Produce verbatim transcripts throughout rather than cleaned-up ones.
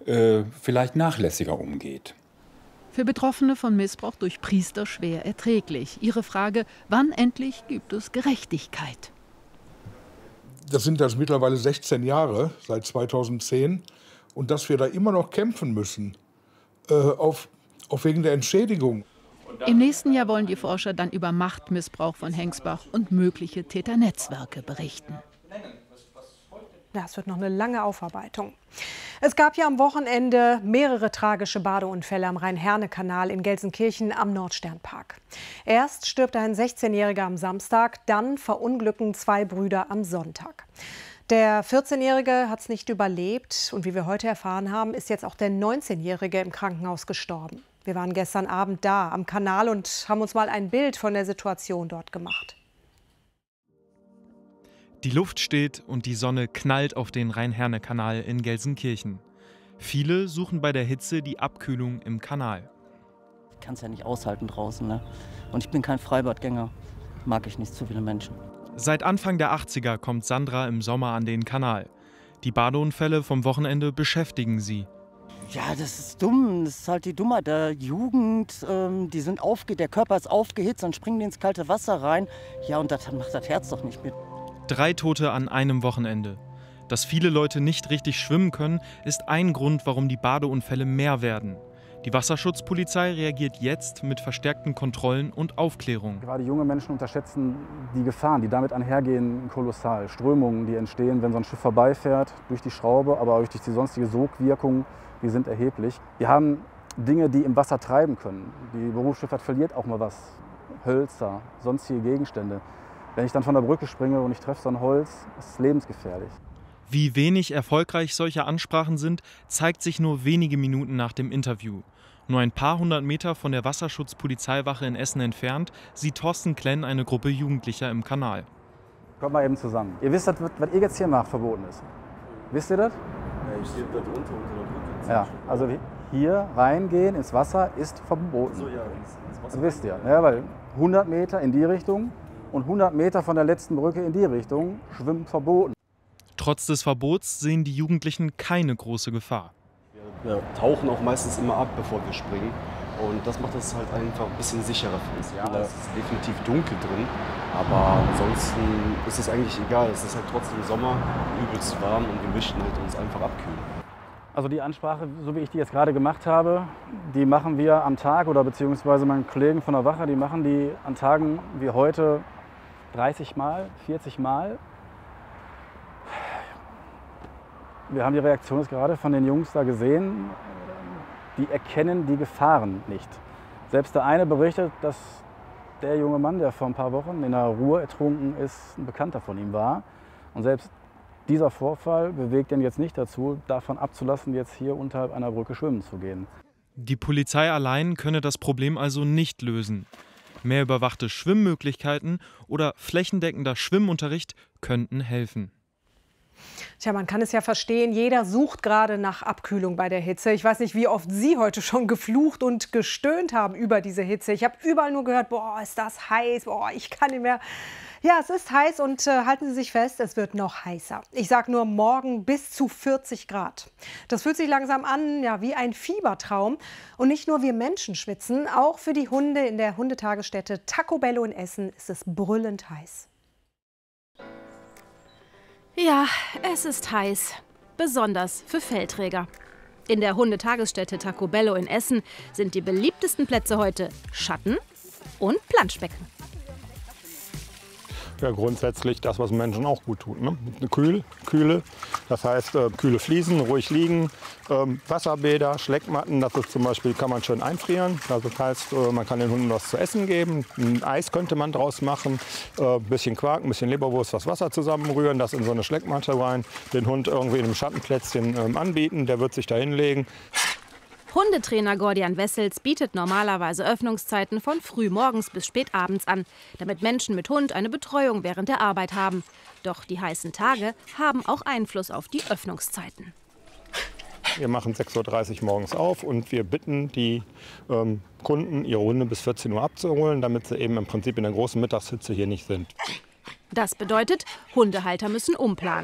äh, vielleicht nachlässiger umgeht. Für Betroffene von Missbrauch durch Priester schwer erträglich. Ihre Frage, wann endlich gibt es Gerechtigkeit? Das sind das mittlerweile sechzehn Jahre, seit zweitausendzehn. Und dass wir da immer noch kämpfen müssen, äh, auf, auf wegen der Entschädigung. Im nächsten Jahr wollen die Forscher dann über Machtmissbrauch von Hengsbach und mögliche Täternetzwerke berichten. Ja, es wird noch eine lange Aufarbeitung. Es gab ja am Wochenende mehrere tragische Badeunfälle am Rhein-Herne-Kanal in Gelsenkirchen am Nordsternpark. Erst stirbt ein sechzehnjähriger am Samstag, dann verunglücken zwei Brüder am Sonntag. Der vierzehnjährige hat es nicht überlebt und wie wir heute erfahren haben, ist jetzt auch der neunzehnjährige im Krankenhaus gestorben. Wir waren gestern Abend da am Kanal und haben uns mal ein Bild von der Situation dort gemacht. Die Luft steht und die Sonne knallt auf den Rhein-Herne-Kanal in Gelsenkirchen. Viele suchen bei der Hitze die Abkühlung im Kanal. Ich kann es ja nicht aushalten draußen, ne? Und ich bin kein Freibadgänger. Mag ich nicht zu viele Menschen. Seit Anfang der achtziger kommt Sandra im Sommer an den Kanal. Die Badeunfälle vom Wochenende beschäftigen sie. Ja, das ist dumm. Das ist halt die Dummheit der Jugend. Ähm, die sind aufge der Körper ist aufgehitzt, dann springen die ins kalte Wasser rein. Ja, und das macht das Herz doch nicht mit. Drei Tote an einem Wochenende. Dass viele Leute nicht richtig schwimmen können, ist ein Grund, warum die Badeunfälle mehr werden. Die Wasserschutzpolizei reagiert jetzt mit verstärkten Kontrollen und Aufklärung. Gerade junge Menschen unterschätzen die Gefahren, die damit einhergehen, kolossal. Strömungen, die entstehen, wenn so ein Schiff vorbeifährt, durch die Schraube, aber auch durch die sonstige Sogwirkung, die sind erheblich. Wir haben Dinge, die im Wasser treiben können. Die Berufsschifffahrt verliert auch mal was. Hölzer, sonstige Gegenstände. Wenn ich dann von der Brücke springe und ich treffe so ein Holz, ist es lebensgefährlich. Wie wenig erfolgreich solche Ansprachen sind, zeigt sich nur wenige Minuten nach dem Interview. Nur ein paar hundert Meter von der Wasserschutzpolizeiwache in Essen entfernt sieht Thorsten Klenn eine Gruppe Jugendlicher im Kanal. Kommt mal eben zusammen. Ihr wisst, was ihr jetzt hier macht, verboten ist. Wisst ihr das? Ja, ich stehe da drunter unter der Brücke. Ja, also hier reingehen ins Wasser ist verboten. So, ja, ins, ins Wasser. Das wisst ihr, ja, weil hundert Meter in die Richtung und hundert Meter von der letzten Brücke in die Richtung schwimmen verboten. Trotz des Verbots sehen die Jugendlichen keine große Gefahr. Wir, wir tauchen auch meistens immer ab, bevor wir springen. Und das macht es halt einfach ein bisschen sicherer für uns. Ja, es ist definitiv dunkel drin, aber ansonsten ist es eigentlich egal. Es ist halt trotzdem Sommer, übelst warm und wir möchten halt uns einfach abkühlen. Also die Ansprache, so wie ich die jetzt gerade gemacht habe, die machen wir am Tag oder beziehungsweise meine Kollegen von der Wache, die machen die an Tagen wie heute dreißig Mal, vierzig Mal. Wir haben die Reaktion jetzt gerade von den Jungs da gesehen. Die erkennen die Gefahren nicht. Selbst der eine berichtet, dass der junge Mann, der vor ein paar Wochen in der Ruhr ertrunken ist, ein Bekannter von ihm war. Und selbst dieser Vorfall bewegt ihn jetzt nicht dazu, davon abzulassen, jetzt hier unterhalb einer Brücke schwimmen zu gehen. Die Polizei allein könne das Problem also nicht lösen. Mehr überwachte Schwimmmöglichkeiten oder flächendeckender Schwimmunterricht könnten helfen. Tja, man kann es ja verstehen, jeder sucht gerade nach Abkühlung bei der Hitze. Ich weiß nicht, wie oft Sie heute schon geflucht und gestöhnt haben über diese Hitze. Ich habe überall nur gehört, boah, ist das heiß, boah, ich kann nicht mehr. Ja, es ist heiß und äh, halten Sie sich fest, es wird noch heißer. Ich sage nur morgen bis zu vierzig Grad. Das fühlt sich langsam an, ja, wie ein Fiebertraum. Und nicht nur wir Menschen schwitzen, auch für die Hunde in der Hundetagesstätte Taco Bello in Essen ist es brüllend heiß. Ja, es ist heiß, besonders für Fellträger. In der Hundetagesstätte Taco Bello in Essen sind die beliebtesten Plätze heute Schatten und Planschbecken. Ja, grundsätzlich das, was Menschen auch gut tut. Ne? Kühl, Kühle, das heißt äh, kühle Fliesen, ruhig liegen, ähm, Wasserbäder, Schleckmatten, das ist zum Beispiel, kann man schön einfrieren. Also das heißt, äh, man kann den Hunden was zu essen geben, ein Eis könnte man draus machen, ein äh, bisschen Quark, ein bisschen Leberwurst, das Wasser zusammenrühren, das in so eine Schleckmatte rein, den Hund irgendwie in einem Schattenplätzchen ähm, anbieten, der wird sich da hinlegen. Hundetrainer Gordian Wessels bietet normalerweise Öffnungszeiten von früh morgens bis spät abends an, damit Menschen mit Hund eine Betreuung während der Arbeit haben. Doch die heißen Tage haben auch Einfluss auf die Öffnungszeiten. Wir machen sechs Uhr dreißig morgens auf und wir bitten die ähm, Kunden, ihre Hunde bis vierzehn Uhr abzuholen, damit sie eben im Prinzip in der großen Mittagshitze hier nicht sind. Das bedeutet, Hundehalter müssen umplanen.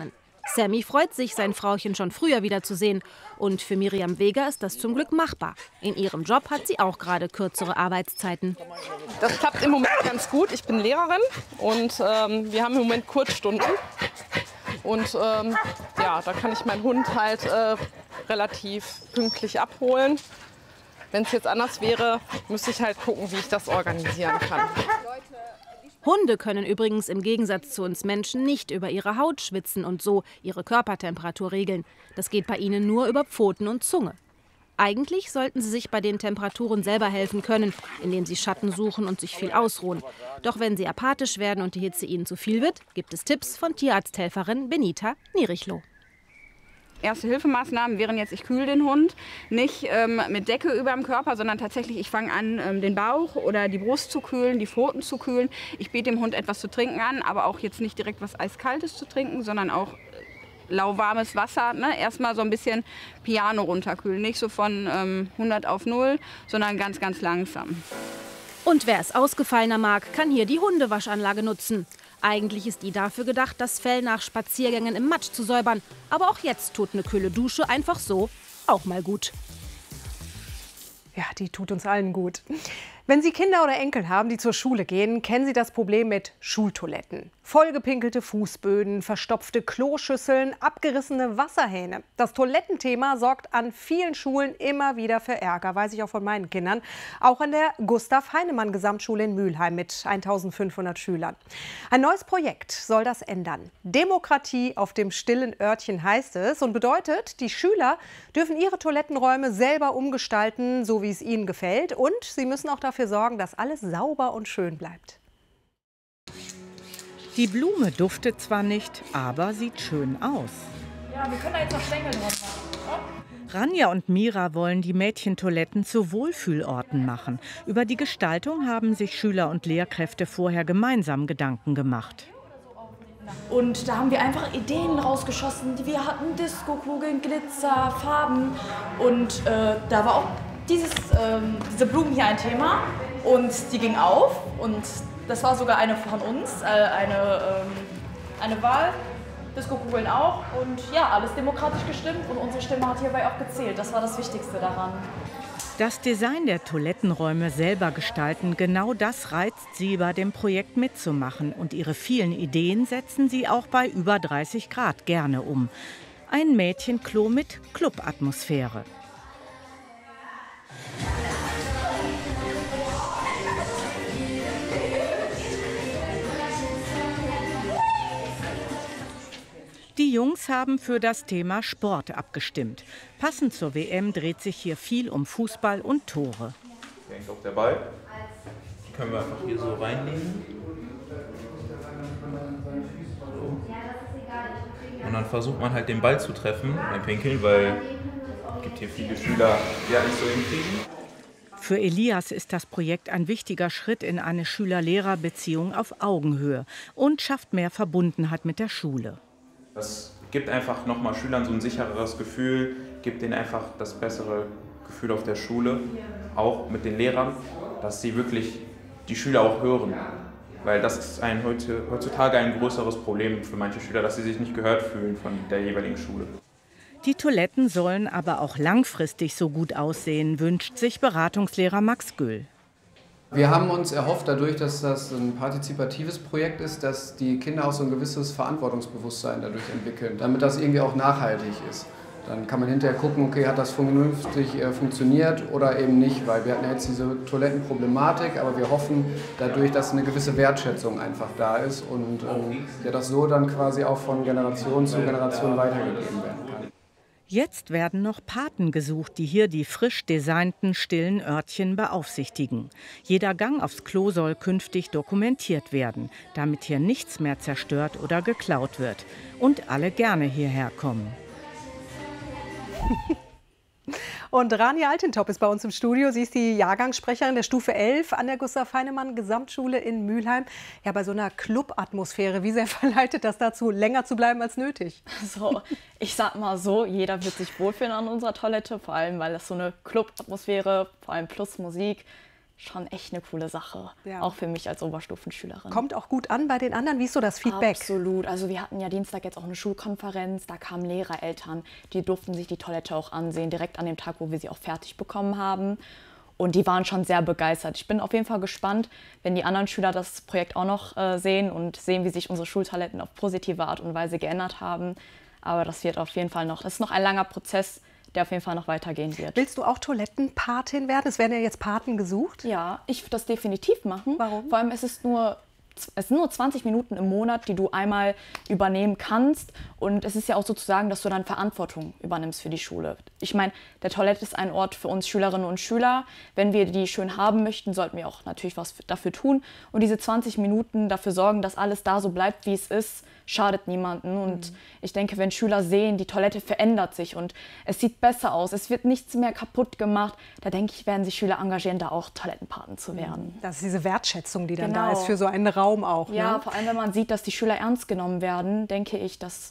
Sammy freut sich, sein Frauchen schon früher wiederzusehen. Und für Miriam Weger ist das zum Glück machbar. In ihrem Job hat sie auch gerade kürzere Arbeitszeiten. Das klappt im Moment ganz gut. Ich bin Lehrerin und ähm, wir haben im Moment Kurzstunden. Und ähm, ja, da kann ich meinen Hund halt äh, relativ pünktlich abholen. Wenn es jetzt anders wäre, müsste ich halt gucken, wie ich das organisieren kann. Hunde können übrigens im Gegensatz zu uns Menschen nicht über ihre Haut schwitzen und so ihre Körpertemperatur regeln. Das geht bei ihnen nur über Pfoten und Zunge. Eigentlich sollten sie sich bei den Temperaturen selber helfen können, indem sie Schatten suchen und sich viel ausruhen. Doch wenn sie apathisch werden und die Hitze ihnen zu viel wird, gibt es Tipps von Tierarzthelferin Benita Nierichloh. Erste-Hilfemaßnahmen wären jetzt, ich kühle den Hund, nicht ähm, mit Decke über dem Körper, sondern tatsächlich, ich fange an, ähm, den Bauch oder die Brust zu kühlen, die Pfoten zu kühlen. Ich biete dem Hund etwas zu trinken an, aber auch jetzt nicht direkt was Eiskaltes zu trinken, sondern auch lauwarmes Wasser. Ne? Erstmal so ein bisschen Piano runterkühlen, nicht so von ähm, hundert auf null, sondern ganz, ganz langsam. Und wer es ausgefallener mag, kann hier die Hundewaschanlage nutzen. Eigentlich ist die dafür gedacht, das Fell nach Spaziergängen im Matsch zu säubern. Aber auch jetzt tut eine kühle Dusche einfach so auch mal gut. Ja, die tut uns allen gut. Wenn Sie Kinder oder Enkel haben, die zur Schule gehen, kennen Sie das Problem mit Schultoiletten. Vollgepinkelte Fußböden, verstopfte Kloschüsseln, abgerissene Wasserhähne. Das Toilettenthema sorgt an vielen Schulen immer wieder für Ärger, weiß ich auch von meinen Kindern. Auch an der Gustav-Heinemann-Gesamtschule in Mülheim mit eintausendfünfhundert Schülern. Ein neues Projekt soll das ändern. Demokratie auf dem stillen Örtchen heißt es und bedeutet, die Schüler dürfen ihre Toilettenräume selber umgestalten, so wie es ihnen gefällt. Und sie müssen auch dafür sorgen, dass alles sauber und schön bleibt. Die Blume duftet zwar nicht, aber sieht schön aus. Ja, wir können da jetzt noch Stängel drauf machen. Oh. Ranja und Mira wollen die Mädchentoiletten zu Wohlfühlorten machen. Über die Gestaltung haben sich Schüler und Lehrkräfte vorher gemeinsam Gedanken gemacht. Und da haben wir einfach Ideen rausgeschossen. Wir hatten Diskokugeln, Glitzer, Farben. Und äh, da war auch dieses, äh, diese Blumen hier ein Thema. Und die ging auf. Und das war sogar eine von uns, äh, eine, ähm, eine Wahl. Diskokugeln auch. Und ja, alles demokratisch gestimmt. Und unsere Stimme hat hierbei auch gezählt. Das war das Wichtigste daran. Das Design der Toilettenräume selber gestalten, genau das reizt sie, bei dem Projekt mitzumachen. Und ihre vielen Ideen setzen sie auch bei über dreißig Grad gerne um. Ein Mädchenklo mit Clubatmosphäre. Die Jungs haben für das Thema Sport abgestimmt. Passend zur W M dreht sich hier viel um Fußball und Tore. Hängt auch der Ball. Die können wir einfach hier so reinlegen. So. Und dann versucht man halt den Ball zu treffen beim Pinkeln, weil es gibt hier viele Schüler, die ja nicht so hinkriegen. Für Elias ist das Projekt ein wichtiger Schritt in eine Schüler-Lehrer-Beziehung auf Augenhöhe und schafft mehr Verbundenheit mit der Schule. Das gibt einfach nochmal Schülern so ein sichereres Gefühl, gibt ihnen einfach das bessere Gefühl auf der Schule, auch mit den Lehrern, dass sie wirklich die Schüler auch hören. Weil das ist ein, heutzutage ein größeres Problem für manche Schüler, dass sie sich nicht gehört fühlen von der jeweiligen Schule. Die Toiletten sollen aber auch langfristig so gut aussehen, wünscht sich Beratungslehrer Max Göll. Wir haben uns erhofft, dadurch, dass das ein partizipatives Projekt ist, dass die Kinder auch so ein gewisses Verantwortungsbewusstsein dadurch entwickeln, damit das irgendwie auch nachhaltig ist. Dann kann man hinterher gucken, okay, hat das vernünftig äh, funktioniert oder eben nicht, weil wir hatten ja jetzt diese Toilettenproblematik, aber wir hoffen dadurch, dass eine gewisse Wertschätzung einfach da ist und ähm, ja, das so dann quasi auch von Generation zu Generation weitergegeben werden kann. Jetzt werden noch Paten gesucht, die hier die frisch designten stillen Örtchen beaufsichtigen. Jeder Gang aufs Klo soll künftig dokumentiert werden, damit hier nichts mehr zerstört oder geklaut wird. Und alle gerne hierher kommen. Und Rania Altentop ist bei uns im Studio. Sie ist die Jahrgangssprecherin der Stufe elf an der Gustav-Heinemann-Gesamtschule in Mülheim. Ja, bei so einer Club-Atmosphäre, wie sehr verleitet das dazu, länger zu bleiben als nötig? So, ich sag mal so, jeder wird sich wohlfühlen an unserer Toilette, vor allem, weil das so eine Club-Atmosphäre, vor allem plus Musik, schon echt eine coole Sache, Ja. auch für mich als Oberstufenschülerin. Kommt auch gut an bei den anderen. Wie ist so das Feedback? Absolut. Also wir hatten ja Dienstag jetzt auch eine Schulkonferenz, da kamen Lehrer, Eltern, die durften sich die Toilette auch ansehen, direkt an dem Tag, wo wir sie auch fertig bekommen haben. Und die waren schon sehr begeistert. Ich bin auf jeden Fall gespannt, wenn die anderen Schüler das Projekt auch noch äh, sehen und sehen, wie sich unsere Schultoiletten auf positive Art und Weise geändert haben. Aber das wird auf jeden Fall noch, das ist noch ein langer Prozess, der auf jeden Fall noch weitergehen wird. Willst du auch Toilettenpatin werden? Es werden ja jetzt Paten gesucht. Ja, ich würde das definitiv machen. Warum? Vor allem, es ist nur Es sind nur zwanzig Minuten im Monat, die du einmal übernehmen kannst. Und es ist ja auch sozusagen, dass du dann Verantwortung übernimmst für die Schule. Ich meine, der Toilette ist ein Ort für uns Schülerinnen und Schüler. Wenn wir die schön haben möchten, sollten wir auch natürlich was dafür tun. Und diese zwanzig Minuten dafür sorgen, dass alles da so bleibt, wie es ist, schadet niemandem. Und mhm. ich denke, wenn Schüler sehen, die Toilette verändert sich und es sieht besser aus, es wird nichts mehr kaputt gemacht, da denke ich, werden sich Schüler engagieren, da auch Toilettenpaten zu werden. Das ist diese Wertschätzung, die dann Genau. da ist für so einen Raum auch. Ja, ne? vor allem, wenn man sieht, dass die Schüler ernst genommen werden, denke ich, dass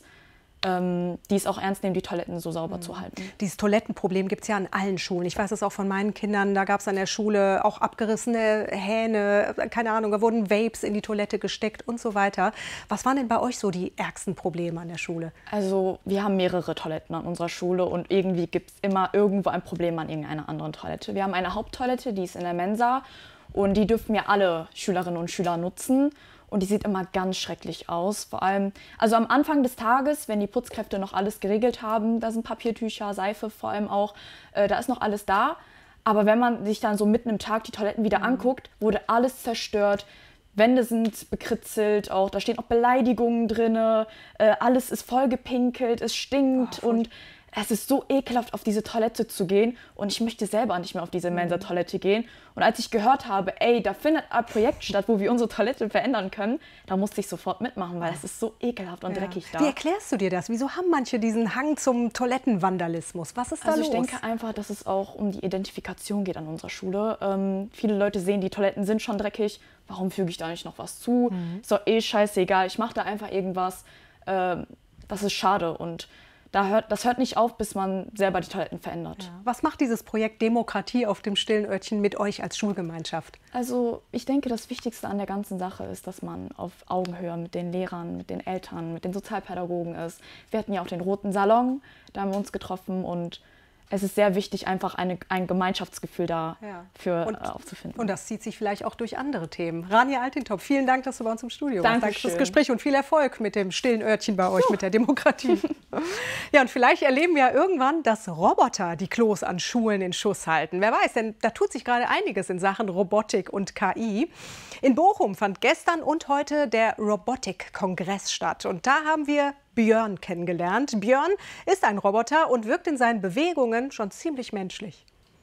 ähm, die es auch ernst nehmen, die Toiletten so sauber mhm. zu halten. Dieses Toilettenproblem gibt es ja an allen Schulen. Ich weiß es auch von meinen Kindern. Da gab es an der Schule auch abgerissene Hähne, keine Ahnung, da wurden Vapes in die Toilette gesteckt und so weiter. Was waren denn bei euch so die ärgsten Probleme an der Schule? Also wir haben mehrere Toiletten an unserer Schule und irgendwie gibt es immer irgendwo ein Problem an irgendeiner anderen Toilette. Wir haben eine Haupttoilette, die ist in der Mensa und die dürfen ja alle Schülerinnen und Schüler nutzen. Und die sieht immer ganz schrecklich aus. Vor allem, also am Anfang des Tages, wenn die Putzkräfte noch alles geregelt haben, da sind Papiertücher, Seife vor allem auch, äh, da ist noch alles da. Aber wenn man sich dann so mitten im Tag die Toiletten wieder mhm. anguckt, wurde alles zerstört. Wände sind bekritzelt, auch, da stehen auch Beleidigungen drin, äh, alles ist vollgepinkelt, es stinkt oh, und es ist so ekelhaft, auf diese Toilette zu gehen und ich möchte selber nicht mehr auf diese Mensa-Toilette gehen. Und als ich gehört habe, ey, da findet ein Projekt statt, wo wir unsere Toilette verändern können, da musste ich sofort mitmachen, weil es ist so ekelhaft und ja. dreckig da. Wie erklärst du dir das? Wieso haben manche diesen Hang zum Toilettenvandalismus? Was ist da also los? Ich denke einfach, dass es auch um die Identifikation geht an unserer Schule. Ähm, viele Leute sehen, die Toiletten sind schon dreckig, warum füge ich da nicht noch was zu? Mhm. Ist doch eh scheißegal, ich mache da einfach irgendwas. Ähm, das ist schade und Da hört, das hört nicht auf, bis man selber die Toiletten verändert. Ja. Was macht dieses Projekt Demokratie auf dem stillen Örtchen mit euch als Schulgemeinschaft? Also ich denke, das Wichtigste an der ganzen Sache ist, dass man auf Augenhöhe mit den Lehrern, mit den Eltern, mit den Sozialpädagogen ist. Wir hatten ja auch den Roten Salon, da haben wir uns getroffen und es ist sehr wichtig, einfach eine, ein Gemeinschaftsgefühl da ja. für, und, äh, aufzufinden. Und das zieht sich vielleicht auch durch andere Themen. Rania Altintop, vielen Dank, dass du bei uns im Studio warst. Danke schön. fürs Gespräch und viel Erfolg mit dem stillen Örtchen bei euch, mit der Demokratie. Ja, und vielleicht erleben wir ja irgendwann, dass Roboter die Klos an Schulen in Schuss halten. Wer weiß, denn da tut sich gerade einiges in Sachen Robotik und K I. In Bochum fand gestern und heute der Robotik-Kongress statt. Und da haben wir Björn kennengelernt. Björn ist ein Roboter und wirkt in seinen Bewegungen schon ziemlich menschlich.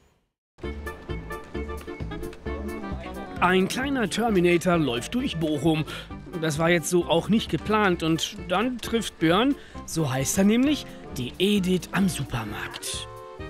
Ein kleiner Terminator läuft durch Bochum. Das war jetzt so auch nicht geplant. Und dann trifft Björn, so heißt er nämlich, die Edith am Supermarkt.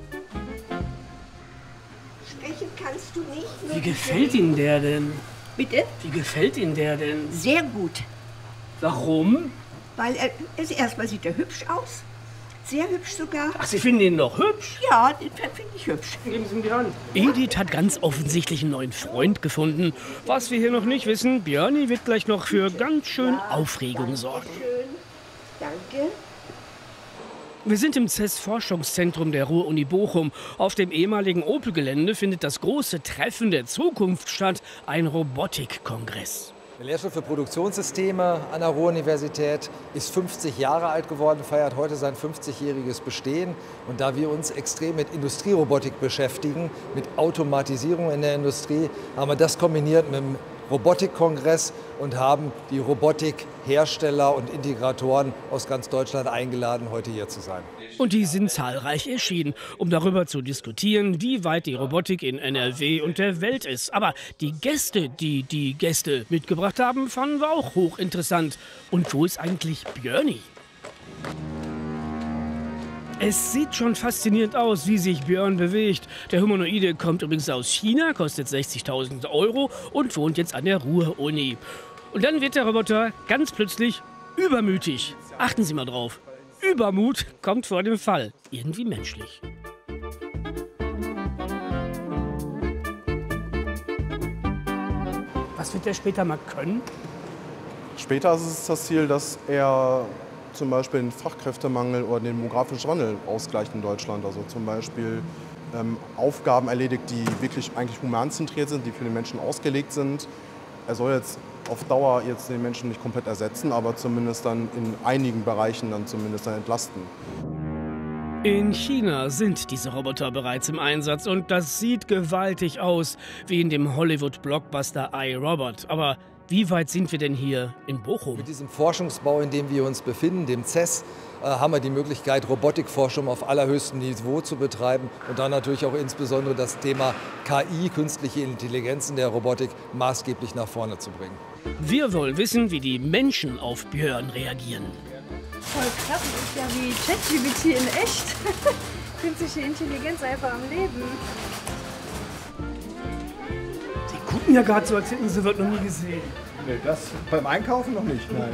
Sprechen kannst du nicht. Wie gefällt Ihnen der denn? Bitte? Wie gefällt Ihnen der denn? Sehr gut. Warum? Weil er, also erstmal sieht er hübsch aus. Sehr hübsch sogar. Ach, Sie finden ihn noch hübsch? Ja, den finde ich hübsch. Geben Sie ihm die Hand. Edith hat ganz offensichtlich einen neuen Freund gefunden. Was wir hier noch nicht wissen, Björni wird gleich noch für ganz schön ja, Aufregung sorgen. Danke. Danke. Wir sind im C E S-Forschungszentrum der Ruhr-Uni Bochum. Auf dem ehemaligen Opel-Gelände findet das große Treffen der Zukunft statt, ein Robotikkongress. Der Lehrstuhl für Produktionssysteme an der Ruhr-Universität ist fünfzig Jahre alt geworden, feiert heute sein fünfzigjähriges Bestehen. Und da wir uns extrem mit Industrierobotik beschäftigen, mit Automatisierung in der Industrie, haben wir das kombiniert mit dem Robotikkongress und haben die Robotikhersteller und Integratoren aus ganz Deutschland eingeladen, heute hier zu sein. Und die sind zahlreich erschienen, um darüber zu diskutieren, wie weit die Robotik in N R W und der Welt ist. Aber die Gäste, die die Gäste mitgebracht haben, fanden wir auch hochinteressant. Und wo ist eigentlich Björni? Es sieht schon faszinierend aus, wie sich Björn bewegt. Der Humanoide kommt übrigens aus China, kostet sechzigtausend Euro und wohnt jetzt an der Ruhr-Uni. Und dann wird der Roboter ganz plötzlich übermütig. Achten Sie mal drauf. Übermut kommt vor dem Fall. Irgendwie menschlich. Was wird der später mal können? Später ist es das Ziel, dass er zum Beispiel den Fachkräftemangel oder den demografischen Wandel ausgleicht in Deutschland. Also zum Beispiel ähm, Aufgaben erledigt, die wirklich eigentlich humanzentriert sind, die für den Menschen ausgelegt sind. Er soll jetzt auf Dauer jetzt den Menschen nicht komplett ersetzen, aber zumindest dann in einigen Bereichen dann zumindest dann entlasten. In China sind diese Roboter bereits im Einsatz und das sieht gewaltig aus, wie in dem Hollywood-Blockbuster iRobot. Aber wie weit sind wir denn hier in Bochum? Mit diesem Forschungsbau, in dem wir uns befinden, dem C E S, äh, haben wir die Möglichkeit, Robotikforschung auf allerhöchstem Niveau zu betreiben und dann natürlich auch insbesondere das Thema K I, künstliche Intelligenz in der Robotik, maßgeblich nach vorne zu bringen. Wir wollen wissen, wie die Menschen auf Björn reagieren. Voll krass, das ist ja wie ChatGPT in echt. Künstliche Intelligenz einfach am Leben. Die gucken ja gerade so, als hätten sie das noch nie gesehen. Nee, das beim Einkaufen noch nicht, nein.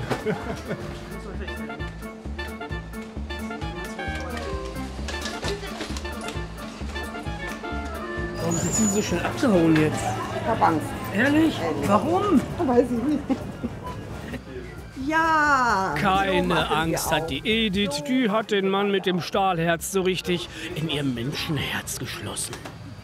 Warum sind sie so schnell abgehauen jetzt? Ich hab Angst. Ehrlich? Ehrlich. Warum? Weiß ich nicht. Ja! Keine Angst hat die Edith, die hat den Mann mit dem Stahlherz so richtig in ihr Menschenherz geschlossen.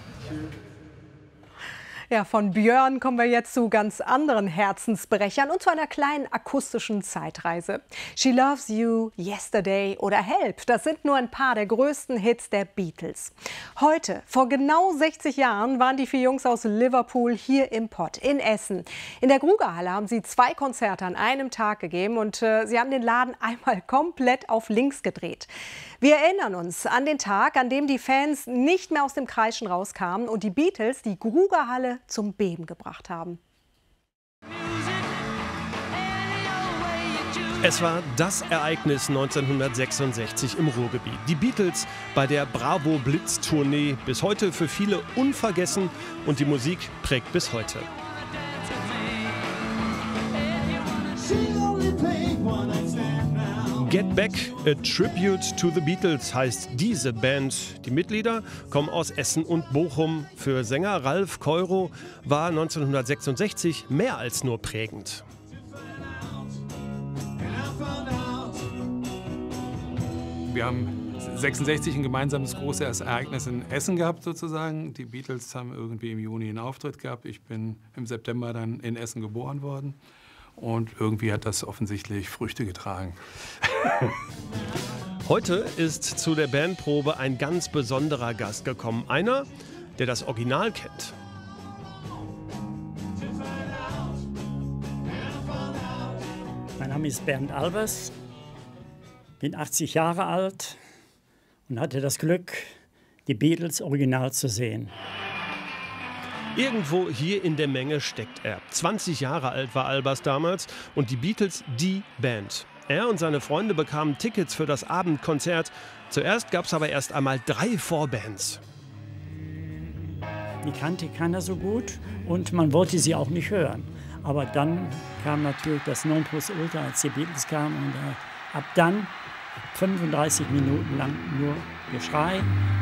Ja, von Björn kommen wir jetzt zu ganz anderen Herzensbrechern und zu einer kleinen akustischen Zeitreise. She Loves You, Yesterday oder Help, das sind nur ein paar der größten Hits der Beatles. Heute, vor genau sechzig Jahren, waren die vier Jungs aus Liverpool hier im Pott in Essen. In der Grugerhalle haben sie zwei Konzerte an einem Tag gegeben und äh, sie haben den Laden einmal komplett auf links gedreht. Wir erinnern uns an den Tag, an dem die Fans nicht mehr aus dem Kreischen rauskamen und die Beatles die Grugerhalle zum Beben gebracht haben. Es war das Ereignis neunzehnhundertsechsundsechzig im Ruhrgebiet. Die Beatles bei der Bravo Blitz Tournee, bis heute für viele unvergessen und die Musik prägt bis heute. Get Back, a Tribute to the Beatles heißt diese Band. Die Mitglieder kommen aus Essen und Bochum. Für Sänger Ralf Keuro war neunzehnhundertsechsundsechzig mehr als nur prägend. Wir haben sechsundsechzig ein gemeinsames großes Ereignis in Essen gehabt sozusagen. Die Beatles haben irgendwie im Juni einen Auftritt gehabt. Ich bin im September dann in Essen geboren worden. Und irgendwie hat das offensichtlich Früchte getragen. Heute ist zu der Bandprobe ein ganz besonderer Gast gekommen. Einer, der das Original kennt. Mein Name ist Bernd Albers, bin achtzig Jahre alt und hatte das Glück, die Beatles original zu sehen. Irgendwo hier in der Menge steckt er. zwanzig Jahre alt war Albers damals und die Beatles die Band. Er und seine Freunde bekamen Tickets für das Abendkonzert. Zuerst gab es aber erst einmal drei Vorbands. Die kannte keiner so gut und man wollte sie auch nicht hören. Aber dann kam natürlich das Nonplusultra, als die Beatles kamen. Und äh, ab dann fünfunddreißig Minuten lang nur Geschrei.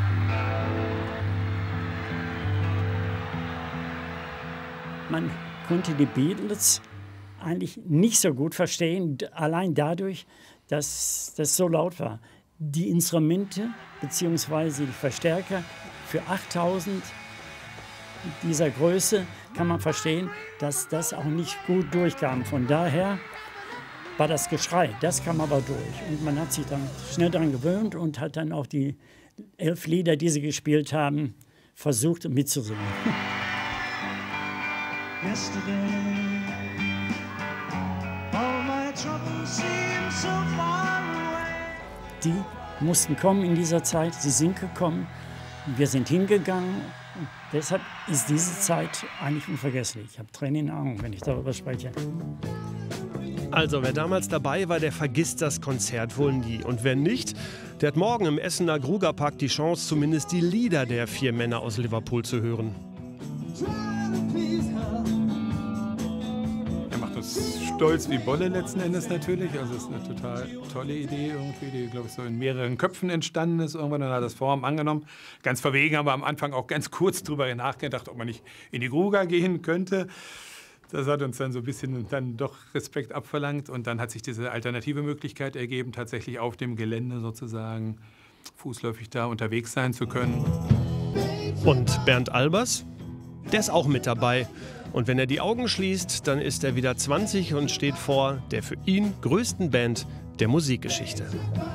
Man konnte die Beatles eigentlich nicht so gut verstehen, allein dadurch, dass das so laut war. Die Instrumente bzw. die Verstärker für achttausend dieser Größe kann man verstehen, dass das auch nicht gut durchkam. Von daher war das Geschrei, das kam aber durch. Und man hat sich dann schnell daran gewöhnt und hat dann auch die elf Lieder, die sie gespielt haben, versucht mitzusingen. Die mussten kommen in dieser Zeit, sie sind gekommen, wir sind hingegangen. Und deshalb ist diese Zeit eigentlich unvergesslich. Ich habe Tränen in den Augen, wenn ich darüber spreche. Also wer damals dabei war, der vergisst das Konzert wohl nie. Und wer nicht, der hat morgen im Essener Grugerpark die Chance, zumindest die Lieder der vier Männer aus Liverpool zu hören. Er macht uns stolz wie Bolle letzten Endes natürlich. Also es ist eine total tolle Idee irgendwie, die, glaube ich, so in mehreren Köpfen entstanden ist. Irgendwann dann hat das Form angenommen. Ganz verwegen, aber am Anfang auch ganz kurz drüber nachgedacht, ob man nicht in die Gruger gehen könnte. Das hat uns dann so ein bisschen dann doch Respekt abverlangt. Und dann hat sich diese alternative Möglichkeit ergeben, tatsächlich auf dem Gelände sozusagen fußläufig da unterwegs sein zu können. Und Bernd Albers, der ist auch mit dabei. Und wenn er die Augen schließt, dann ist er wieder zwanzig und steht vor der für ihn größten Band der Musikgeschichte.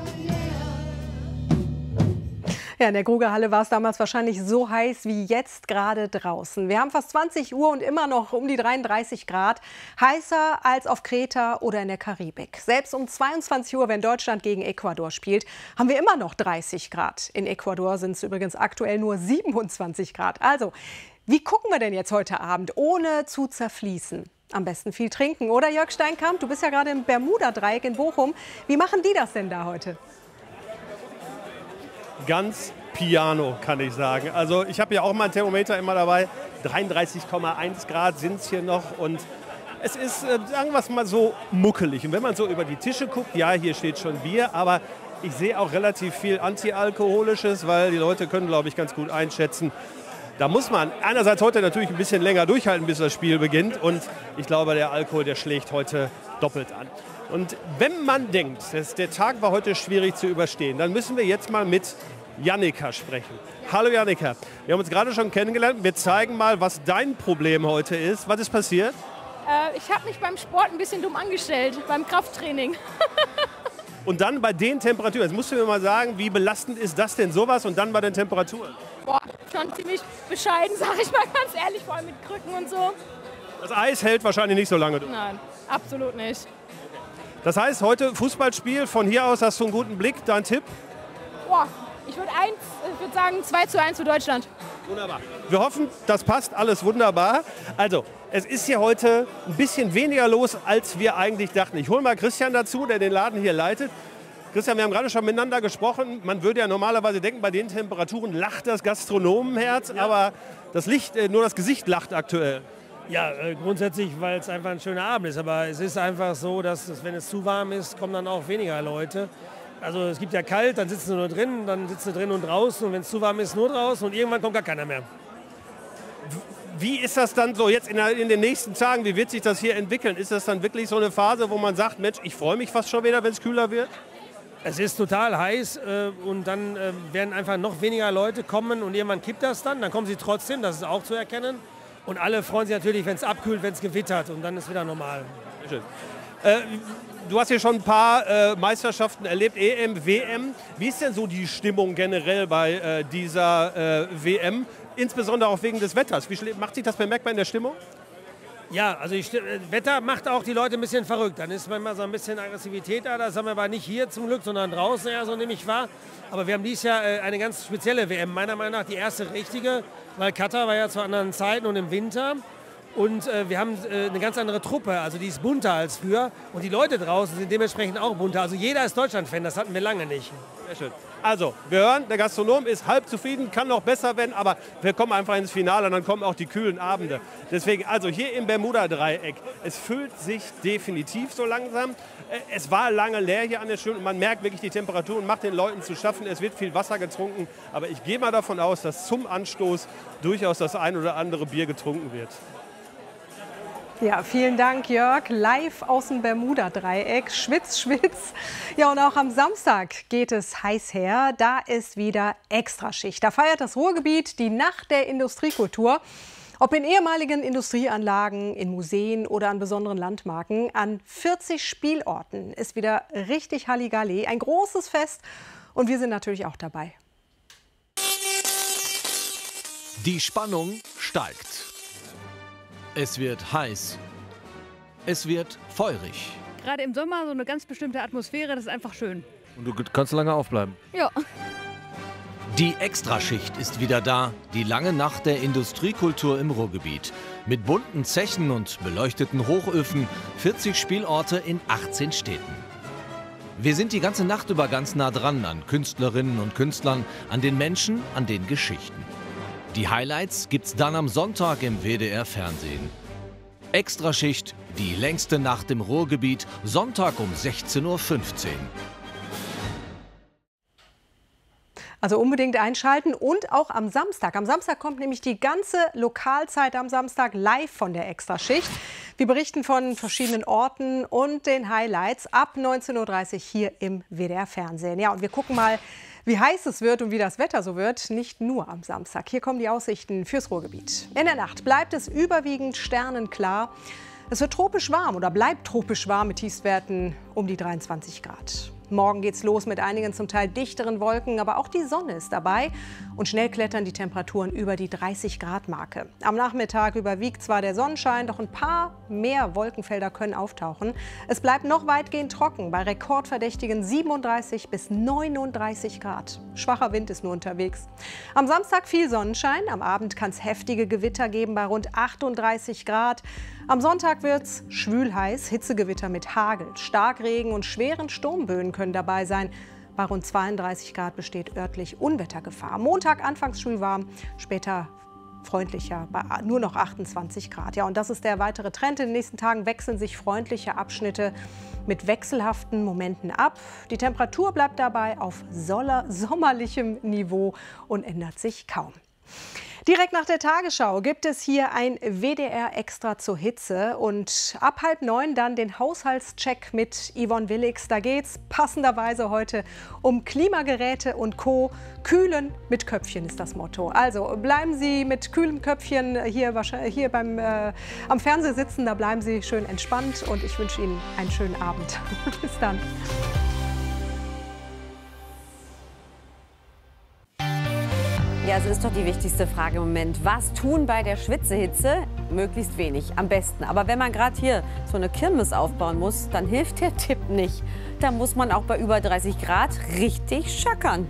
Ja, in der Grugerhalle war es damals wahrscheinlich so heiß wie jetzt gerade draußen. Wir haben fast zwanzig Uhr und immer noch um die dreiunddreißig Grad. Heißer als auf Kreta oder in der Karibik. Selbst um zweiundzwanzig Uhr, wenn Deutschland gegen Ecuador spielt, haben wir immer noch dreißig Grad. In Ecuador sind es übrigens aktuell nur siebenundzwanzig Grad. Also, wie gucken wir denn jetzt heute Abend, ohne zu zerfließen? Am besten viel trinken, oder Jörg Steinkamp? Du bist ja gerade im Bermuda-Dreieck in Bochum. Wie machen die das denn da heute? Ganz piano, kann ich sagen. Also ich habe ja auch mein Thermometer immer dabei. dreiunddreißig Komma eins Grad sind es hier noch. Und es ist, äh, sagen wir es mal so, muckelig. Und wenn man so über die Tische guckt, ja, hier steht schon Bier, aber ich sehe auch relativ viel Antialkoholisches, weil die Leute können, glaube ich, ganz gut einschätzen. Da muss man einerseits heute natürlich ein bisschen länger durchhalten, bis das Spiel beginnt. Und ich glaube, der Alkohol, der schlägt heute doppelt an. Und wenn man denkt, dass der Tag war heute schwierig zu überstehen, dann müssen wir jetzt mal mit Jannika sprechen. Hallo Jannika, wir haben uns gerade schon kennengelernt. Wir zeigen mal, was dein Problem heute ist. Was ist passiert? Äh, ich habe mich beim Sport ein bisschen dumm angestellt, beim Krafttraining. Und dann bei den Temperaturen, jetzt musst du mir mal sagen, wie belastend ist das denn sowas und dann bei den Temperaturen? Boah, schon ziemlich bescheiden, sage ich mal ganz ehrlich, vor allem mit Krücken und so. Das Eis hält wahrscheinlich nicht so lange durch. Nein, absolut nicht. Das heißt, heute Fußballspiel, von hier aus hast du einen guten Blick. Dein Tipp? Boah, ich würde würd sagen zwei zu eins für Deutschland. Wunderbar. Wir hoffen, das passt alles wunderbar. Also, es ist hier heute ein bisschen weniger los, als wir eigentlich dachten. Ich hole mal Christian dazu, der den Laden hier leitet. Christian, wir haben gerade schon miteinander gesprochen. Man würde ja normalerweise denken, bei den Temperaturen lacht das Gastronomenherz, ja. Aber das Licht, nur das Gesicht lacht aktuell. Ja, äh, grundsätzlich, weil es einfach ein schöner Abend ist. Aber es ist einfach so, dass es, wenn es zu warm ist, kommen dann auch weniger Leute. Also es gibt ja kalt, dann sitzen sie nur drin, dann sitzen sie drin und draußen. Und wenn es zu warm ist, nur draußen. Und irgendwann kommt gar keiner mehr. Wie ist das dann so jetzt in, der, in den nächsten Tagen? Wie wird sich das hier entwickeln? Ist das dann wirklich so eine Phase, wo man sagt, Mensch, ich freue mich fast schon wieder, wenn es kühler wird? Es ist total heiß äh, und dann äh, werden einfach noch weniger Leute kommen und irgendwann kippt das dann. Dann kommen sie trotzdem, das ist auch zu erkennen. Und alle freuen sich natürlich, wenn es abkühlt, wenn es gewittert und dann ist wieder normal. Sehr schön. Äh, du hast hier schon ein paar äh, Meisterschaften erlebt, E M, W M. Wie ist denn so die Stimmung generell bei äh, dieser äh, W M? Insbesondere auch wegen des Wetters. Wie macht sich das bemerkbar in der Stimmung? Ja, also ich, Wetter macht auch die Leute ein bisschen verrückt. Dann ist manchmal so ein bisschen Aggressivität da. Das haben wir aber nicht hier zum Glück, sondern draußen eher so, nehme ich wahr. Aber wir haben dieses Jahr eine ganz spezielle W M. Meiner Meinung nach die erste richtige, weil Katar war ja zu anderen Zeiten und im Winter. Und äh, wir haben äh, eine ganz andere Truppe, also die ist bunter als früher. Und die Leute draußen sind dementsprechend auch bunter. Also jeder ist Deutschland-Fan, das hatten wir lange nicht. Sehr schön. Also, wir hören, der Gastronom ist halb zufrieden, kann noch besser werden, aber wir kommen einfach ins Finale und dann kommen auch die kühlen Abende. Deswegen, also hier im Bermuda-Dreieck, es füllt sich definitiv so langsam. Es war lange leer hier an der Schule und man merkt wirklich, die Temperaturen macht den Leuten zu schaffen. Es wird viel Wasser getrunken, aber ich gehe mal davon aus, dass zum Anstoß durchaus das ein oder andere Bier getrunken wird. Ja, vielen Dank, Jörg. Live aus dem Bermuda-Dreieck. Schwitz, schwitz. Ja, und auch am Samstag geht es heiß her. Da ist wieder Extraschicht. Da feiert das Ruhrgebiet die Nacht der Industriekultur. Ob in ehemaligen Industrieanlagen, in Museen oder an besonderen Landmarken, an vierzig Spielorten ist wieder richtig Halligalli. Ein großes Fest und wir sind natürlich auch dabei. Die Spannung steigt. Es wird heiß. Es wird feurig. Gerade im Sommer so eine ganz bestimmte Atmosphäre, das ist einfach schön. Und du kannst lange aufbleiben. Ja. Die Extraschicht ist wieder da. Die lange Nacht der Industriekultur im Ruhrgebiet. Mit bunten Zechen und beleuchteten Hochöfen. vierzig Spielorte in achtzehn Städten. Wir sind die ganze Nacht über ganz nah dran an Künstlerinnen und Künstlern, an den Menschen, an den Geschichten. Die Highlights gibt's dann am Sonntag im W D R-Fernsehen. Extraschicht, die längste Nacht im Ruhrgebiet, Sonntag um sechzehn Uhr fünfzehn. Also unbedingt einschalten und auch am Samstag. Am Samstag kommt nämlich die ganze Lokalzeit am Samstag live von der Extraschicht. Wir berichten von verschiedenen Orten und den Highlights ab neunzehn Uhr dreißig hier im W D R-Fernsehen. Ja, und wir gucken mal, wie heiß es wird und wie das Wetter so wird, nicht nur am Samstag. Hier kommen die Aussichten fürs Ruhrgebiet. In der Nacht bleibt es überwiegend sternenklar. Es wird tropisch warm oder bleibt tropisch warm mit Tiefstwerten um die dreiundzwanzig Grad. Morgen geht's los mit einigen zum Teil dichteren Wolken, aber auch die Sonne ist dabei und schnell klettern die Temperaturen über die dreißig Grad Marke. Am Nachmittag überwiegt zwar der Sonnenschein, doch ein paar mehr Wolkenfelder können auftauchen. Es bleibt noch weitgehend trocken bei rekordverdächtigen siebenunddreißig bis neununddreißig Grad. Schwacher Wind ist nur unterwegs. Am Samstag viel Sonnenschein, am Abend kann es heftige Gewitter geben bei rund achtunddreißig Grad. Am Sonntag wird's schwül heiß, Hitzegewitter mit Hagel, Starkregen und schweren Sturmböen können dabei sein. Bei rund zweiunddreißig Grad besteht örtlich Unwettergefahr. Montag anfangs schwülwarm, später freundlicher bei nur noch achtundzwanzig Grad. Ja, und das ist der weitere Trend. In den nächsten Tagen wechseln sich freundliche Abschnitte mit wechselhaften Momenten ab. Die Temperatur bleibt dabei auf sommerlichem Niveau und ändert sich kaum. Direkt nach der Tagesschau gibt es hier ein W D R Extra zur Hitze und ab halb neun dann den Haushaltscheck mit Yvonne Willix. Da geht's passenderweise heute um Klimageräte und Co. Kühlen mit Köpfchen ist das Motto. Also bleiben Sie mit kühlem Köpfchen hier, hier beim, äh, am Fernseher sitzen, da bleiben Sie schön entspannt und ich wünsche Ihnen einen schönen Abend. Bis dann. Ja, es ist doch die wichtigste Frage im Moment. Was tun bei der Schwitzehitze? Möglichst wenig, am besten. Aber wenn man gerade hier so eine Kirmes aufbauen muss, dann hilft der Tipp nicht. Da muss man auch bei über dreißig Grad richtig schöckern.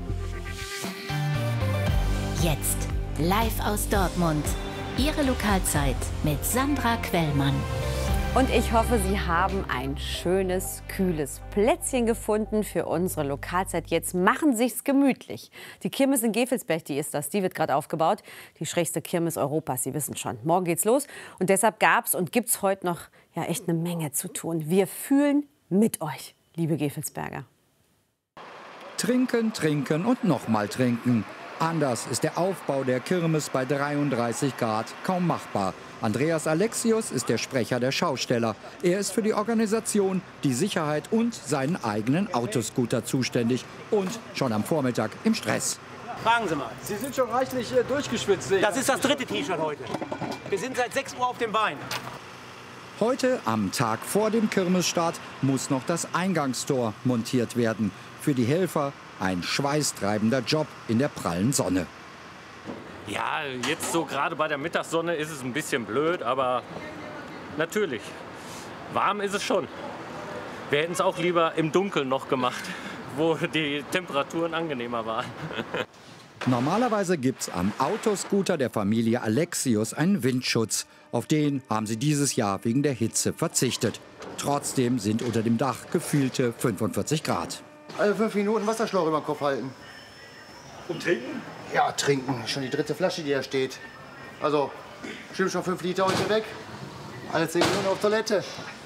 Jetzt live aus Dortmund. Ihre Lokalzeit mit Sandra Quellmann. Und ich hoffe, Sie haben ein schönes, kühles Plätzchen gefunden für unsere Lokalzeit. Jetzt machen Sie sich's gemütlich. Die Kirmes in Gevelsberg, die ist das, die wird gerade aufgebaut. Die schrägste Kirmes Europas, Sie wissen schon. Morgen geht's los und deshalb gab's und gibt's heute noch ja echt eine Menge zu tun. Wir fühlen mit euch, liebe Gevelsberger. Trinken, trinken und noch mal trinken. Anders ist der Aufbau der Kirmes bei dreiunddreißig Grad kaum machbar. Andreas Alexius ist der Sprecher der Schausteller. Er ist für die Organisation, die Sicherheit und seinen eigenen Autoscooter zuständig und schon am Vormittag im Stress. Fragen Sie mal. Sie sind schon reichlich äh, durchgeschwitzt. Das ist das dritte T-Shirt heute. Wir sind seit sechs Uhr auf dem Bein. Heute, am Tag vor dem Kirmesstart, muss noch das Eingangstor montiert werden. Für die Helfer ein schweißtreibender Job in der prallen Sonne. Ja, jetzt so gerade bei der Mittagssonne ist es ein bisschen blöd, aber natürlich, warm ist es schon. Wir hätten es auch lieber im Dunkeln noch gemacht, wo die Temperaturen angenehmer waren. Normalerweise gibt es am Autoscooter der Familie Alexius einen Windschutz. Auf den haben sie dieses Jahr wegen der Hitze verzichtet. Trotzdem sind unter dem Dach gefühlte fünfundvierzig Grad. Alle fünf Minuten Wasserschlauch über den Kopf halten. Und trinken? Ja, trinken. Schon die dritte Flasche, die da steht. Also, stimmt schon fünf Liter heute weg. Alle zehn Minuten auf Toilette.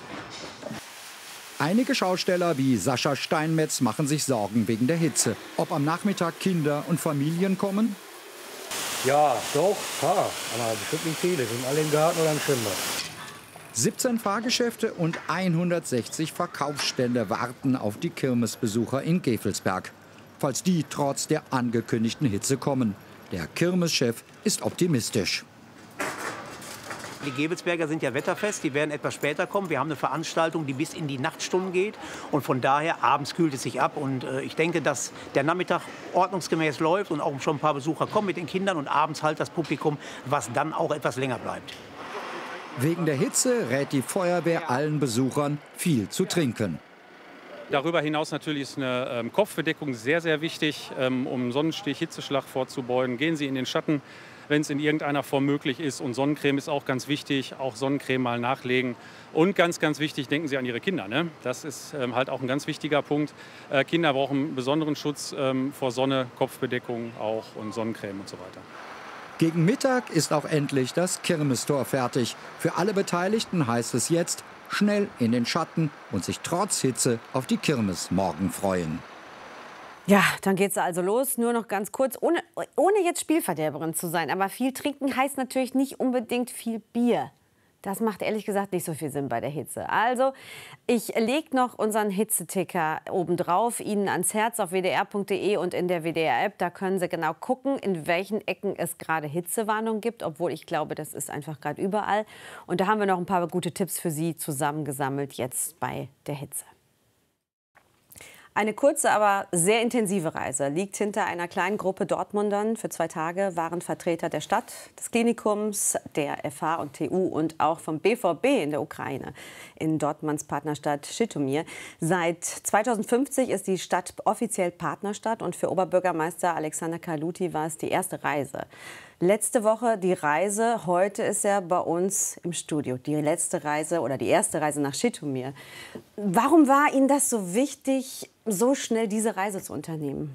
Einige Schausteller wie Sascha Steinmetz machen sich Sorgen wegen der Hitze. Ob am Nachmittag Kinder und Familien kommen? Ja, doch, paar. Aber bestimmt nicht viele. Die sind alle im Garten oder im Schwimmbad. siebzehn Fahrgeschäfte und hundertsechzig Verkaufsstände warten auf die Kirmesbesucher in Gevelsberg. Falls die trotz der angekündigten Hitze kommen. Der Kirmeschef ist optimistisch. Die Gevelsberger sind ja wetterfest, die werden etwas später kommen. Wir haben eine Veranstaltung, die bis in die Nachtstunden geht. Und von daher, abends kühlt es sich ab. Und äh, ich denke, dass der Nachmittag ordnungsgemäß läuft und auch schon ein paar Besucher kommen mit den Kindern. Und abends halt das Publikum, was dann auch etwas länger bleibt. Wegen der Hitze rät die Feuerwehr allen Besuchern, viel zu trinken. Darüber hinaus natürlich ist eine ähm, Kopfbedeckung sehr, sehr wichtig, ähm, um Sonnenstich, Hitzeschlag vorzubeugen. Gehen Sie in den Schatten, wenn es in irgendeiner Form möglich ist. Und Sonnencreme ist auch ganz wichtig, auch Sonnencreme mal nachlegen. Und ganz, ganz wichtig, denken Sie an Ihre Kinder. Ne? Das ist ähm, halt auch ein ganz wichtiger Punkt. Äh, Kinder brauchen besonderen Schutz ähm, vor Sonne, Kopfbedeckung auch und Sonnencreme und so weiter. Gegen Mittag ist auch endlich das Kirmestor fertig. Für alle Beteiligten heißt es jetzt, schnell in den Schatten und sich trotz Hitze auf die Kirmes morgen freuen. Ja, dann geht's also los. Nur noch ganz kurz, ohne, ohne jetzt Spielverderberin zu sein. Aber viel trinken heißt natürlich nicht unbedingt viel Bier. Das macht ehrlich gesagt nicht so viel Sinn bei der Hitze. Also, ich lege noch unseren Hitzeticker obendrauf, Ihnen ans Herz auf w d r punkt d e und in der W D R-App. Da können Sie genau gucken, in welchen Ecken es gerade Hitzewarnung gibt, obwohl ich glaube, das ist einfach gerade überall. Und da haben wir noch ein paar gute Tipps für Sie zusammengesammelt jetzt bei der Hitze. Eine kurze, aber sehr intensive Reise liegt hinter einer kleinen Gruppe Dortmundern. Für zwei Tage waren Vertreter der Stadt, des Klinikums, der F H und T U und auch vom B V B in der Ukraine in Dortmunds Partnerstadt Schitomir. Seit zweitausendfünfzig ist die Stadt offiziell Partnerstadt und für Oberbürgermeister Alexander Kaluti war es die erste Reise. Letzte Woche die Reise, heute ist er bei uns im Studio. Die letzte Reise oder die erste Reise nach Schitomir. Warum war Ihnen das so wichtig, so schnell diese Reise zu unternehmen?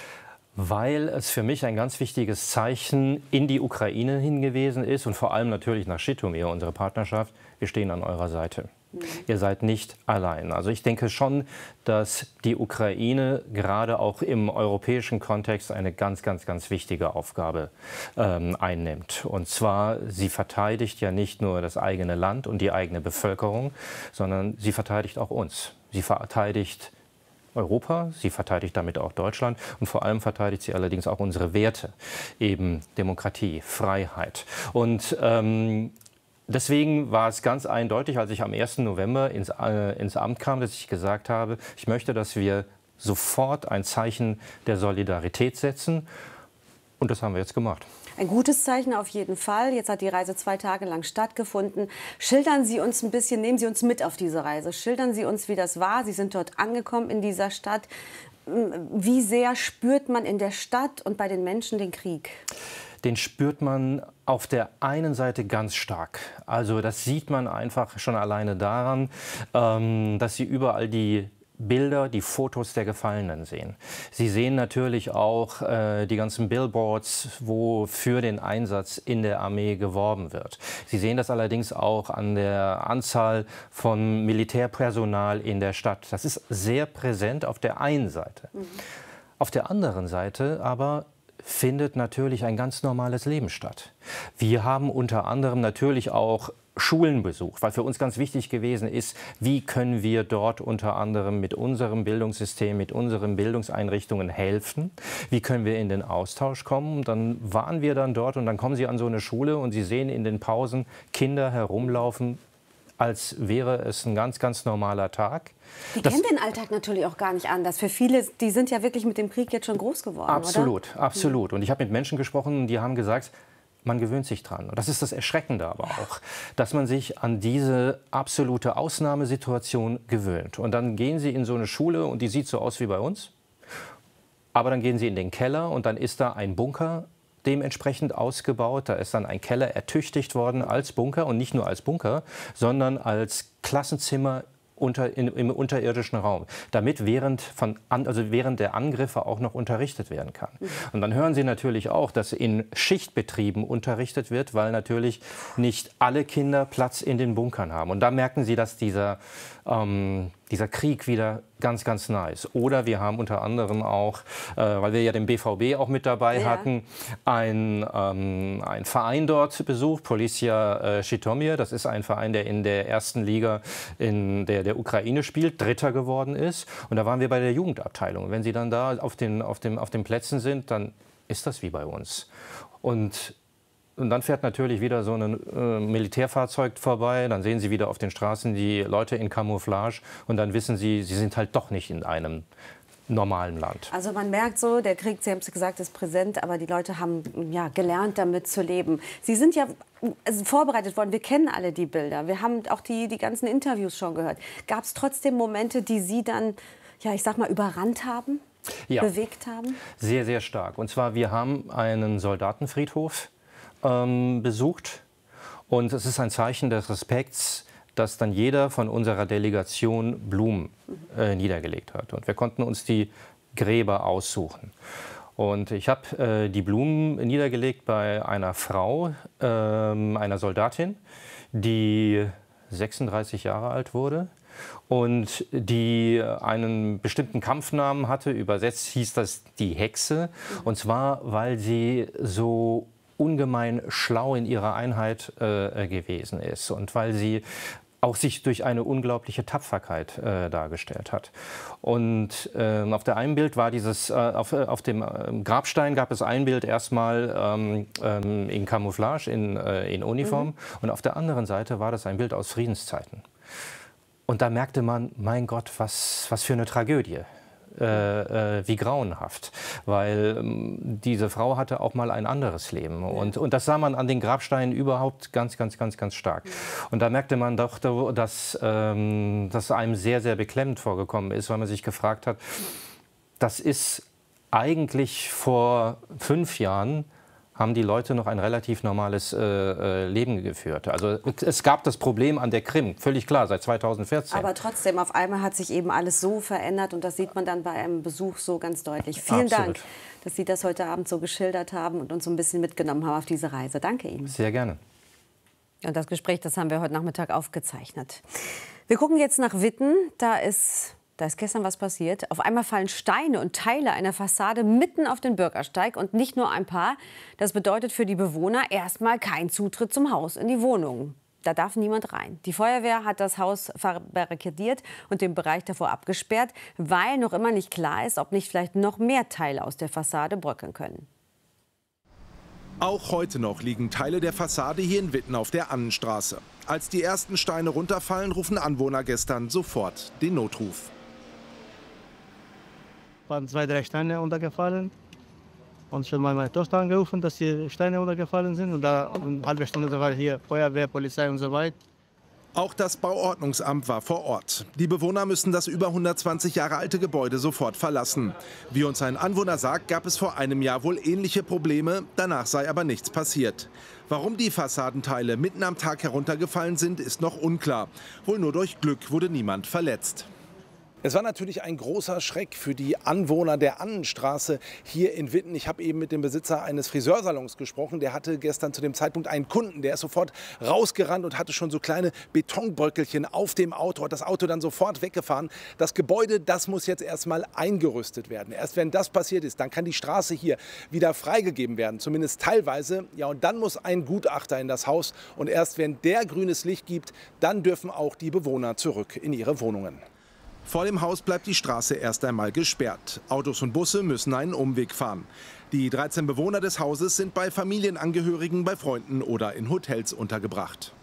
Weil es für mich ein ganz wichtiges Zeichen in die Ukraine hingewiesen ist und vor allem natürlich nach Schitomir, unsere Partnerschaft. Wir stehen an eurer Seite. Mhm. Ihr seid nicht allein. Also ich denke schon, dass die Ukraine gerade auch im europäischen Kontext eine ganz, ganz, ganz wichtige Aufgabe ähm, einnimmt. Und zwar, sie verteidigt ja nicht nur das eigene Land und die eigene Bevölkerung, sondern sie verteidigt auch uns. Sie verteidigt Europa, sie verteidigt damit auch Deutschland und vor allem verteidigt sie allerdings auch unsere Werte, eben Demokratie, Freiheit. Und ähm, deswegen war es ganz eindeutig, als ich am ersten November ins, äh, ins Amt kam, dass ich gesagt habe, ich möchte, dass wir sofort ein Zeichen der Solidarität setzen. Und das haben wir jetzt gemacht. Ein gutes Zeichen auf jeden Fall. Jetzt hat die Reise zwei Tage lang stattgefunden. Schildern Sie uns ein bisschen, nehmen Sie uns mit auf diese Reise. Schildern Sie uns, wie das war. Sie sind dort angekommen in dieser Stadt. Wie sehr spürt man in der Stadt und bei den Menschen den Krieg? Den spürt man auf der einen Seite ganz stark. Also das sieht man einfach schon alleine daran, ähm, dass Sie überall die Bilder, die Fotos der Gefallenen sehen. Sie sehen natürlich auch äh, die ganzen Billboards, wo für den Einsatz in der Armee geworben wird. Sie sehen das allerdings auch an der Anzahl von Militärpersonal in der Stadt. Das ist sehr präsent auf der einen Seite. Mhm. Auf der anderen Seite aber findet natürlich ein ganz normales Leben statt. Wir haben unter anderem natürlich auch Schulen besucht, weil für uns ganz wichtig gewesen ist, wie können wir dort unter anderem mit unserem Bildungssystem, mit unseren Bildungseinrichtungen helfen, wie können wir in den Austausch kommen. Dann waren wir dann dort und dann kommen Sie an so eine Schule und Sie sehen in den Pausen Kinder herumlaufen, als wäre es ein ganz, ganz normaler Tag. Die das kennen den Alltag natürlich auch gar nicht anders. Für viele, die sind ja wirklich mit dem Krieg jetzt schon groß geworden, absolut, oder? Absolut. Und ich habe mit Menschen gesprochen, die haben gesagt, man gewöhnt sich dran. Und das ist das Erschreckende aber auch, dass man sich an diese absolute Ausnahmesituation gewöhnt. Und dann gehen Sie in so eine Schule und die sieht so aus wie bei uns. Aber dann gehen Sie in den Keller und dann ist da ein Bunker dementsprechend ausgebaut. Da ist dann ein Keller ertüchtigt worden als Bunker und nicht nur als Bunker, sondern als Klassenzimmer Unter, in, im unterirdischen Raum, damit während, von, also während der Angriffe auch noch unterrichtet werden kann. Mhm. Und dann hören Sie natürlich auch, dass in Schichtbetrieben unterrichtet wird, weil natürlich nicht alle Kinder Platz in den Bunkern haben. Und da merken Sie, dass dieser, ähm, dieser Krieg wieder ganz, ganz nah ist. Oder wir haben unter anderem auch, äh, weil wir ja den B V B auch mit dabei ja. hatten, ein, ähm, ein Verein dort besucht, Policja äh, Schitomir. Das ist ein Verein, der in der ersten Liga in der, der Ukraine spielt, Dritter geworden ist. Und da waren wir bei der Jugendabteilung. Und wenn Sie dann da auf den, auf dem, auf den Plätzen sind, dann ist das wie bei uns. Und Und dann fährt natürlich wieder so ein äh, Militärfahrzeug vorbei. Dann sehen Sie wieder auf den Straßen die Leute in Camouflage. Und dann wissen Sie, Sie sind halt doch nicht in einem normalen Land. Also man merkt so, der Krieg, Sie haben es gesagt, ist präsent. Aber die Leute haben ja, gelernt, damit zu leben. Sie sind ja also vorbereitet worden. Wir kennen alle die Bilder. Wir haben auch die, die ganzen Interviews schon gehört. Gab es trotzdem Momente, die Sie dann, ja, ich sag mal, überrannt haben? Ja. Bewegt haben? Sehr, sehr stark. Und zwar, wir haben einen Soldatenfriedhof ähm, besucht. Und es ist ein Zeichen des Respekts, dass dann jeder von unserer Delegation Blumen äh, niedergelegt hat. Und wir konnten uns die Gräber aussuchen. Und ich habe äh, die Blumen niedergelegt bei einer Frau, äh, einer Soldatin, die sechsunddreißig Jahre alt wurde, und die einen bestimmten Kampfnamen hatte. Übersetzt hieß das die Hexe. Und zwar, weil sie so ungemein schlau in ihrer Einheit äh, gewesen ist und weil sie auch sich durch eine unglaubliche Tapferkeit äh, dargestellt hat. Und äh, auf der einen Bild war dieses, äh, auf, auf dem äh, Grabstein gab es ein Bild erstmal ähm, ähm, in Camouflage, in, äh, in Uniform. Mhm. Und auf der anderen Seite war das ein Bild aus Friedenszeiten. Und da merkte man, mein Gott, was, was für eine Tragödie. Äh, äh, wie grauenhaft, weil ähm, diese Frau hatte auch mal ein anderes Leben und, und das sah man an den Grabsteinen überhaupt ganz, ganz, ganz, ganz stark. Und da merkte man doch, dass ähm, das einem sehr, sehr beklemmend vorgekommen ist, weil man sich gefragt hat, das ist eigentlich vor fünf Jahren haben die Leute noch ein relativ normales äh, Leben geführt. Also es gab das Problem an der Krim, völlig klar, seit zweitausendvierzehn. Aber trotzdem, auf einmal hat sich eben alles so verändert und das sieht man dann bei einem Besuch so ganz deutlich. Vielen Absolut. Dank, dass Sie das heute Abend so geschildert haben und uns so ein bisschen mitgenommen haben auf diese Reise. Danke Ihnen. Sehr gerne. Und das Gespräch, das haben wir heute Nachmittag aufgezeichnet. Wir gucken jetzt nach Witten. Da ist... Da ist gestern was passiert. Auf einmal fallen Steine und Teile einer Fassade mitten auf den Bürgersteig und nicht nur ein paar. Das bedeutet für die Bewohner erstmal kein Zutritt zum Haus, in die Wohnung. Da darf niemand rein. Die Feuerwehr hat das Haus verbarrikadiert und den Bereich davor abgesperrt, weil noch immer nicht klar ist, ob nicht vielleicht noch mehr Teile aus der Fassade bröckeln können. Auch heute noch liegen Teile der Fassade hier in Witten auf der Annenstraße. Als die ersten Steine runterfallen, rufen Anwohner gestern sofort den Notruf. Waren zwei, drei Steine runtergefallen. Und ich habe meine Tochter angerufen, dass die Steine runtergefallen sind. Und da eine halbe Stunde war hier Feuerwehr, Polizei und so weiter. Auch das Bauordnungsamt war vor Ort. Die Bewohner müssen das über hundertzwanzig Jahre alte Gebäude sofort verlassen. Wie uns ein Anwohner sagt, gab es vor einem Jahr wohl ähnliche Probleme. Danach sei aber nichts passiert. Warum die Fassadenteile mitten am Tag heruntergefallen sind, ist noch unklar. Wohl nur durch Glück wurde niemand verletzt. Es war natürlich ein großer Schreck für die Anwohner der Annenstraße hier in Witten. Ich habe eben mit dem Besitzer eines Friseursalons gesprochen. Der hatte gestern zu dem Zeitpunkt einen Kunden, der ist sofort rausgerannt und hatte schon so kleine Betonbröckelchen auf dem Auto, hat das Auto dann sofort weggefahren. Das Gebäude, das muss jetzt erstmal eingerüstet werden. Erst wenn das passiert ist, dann kann die Straße hier wieder freigegeben werden, zumindest teilweise. Ja, und dann muss ein Gutachter in das Haus und erst wenn der grünes Licht gibt, dann dürfen auch die Bewohner zurück in ihre Wohnungen. Vor dem Haus bleibt die Straße erst einmal gesperrt. Autos und Busse müssen einen Umweg fahren. Die dreizehn Bewohner des Hauses sind bei Familienangehörigen, bei Freunden oder in Hotels untergebracht.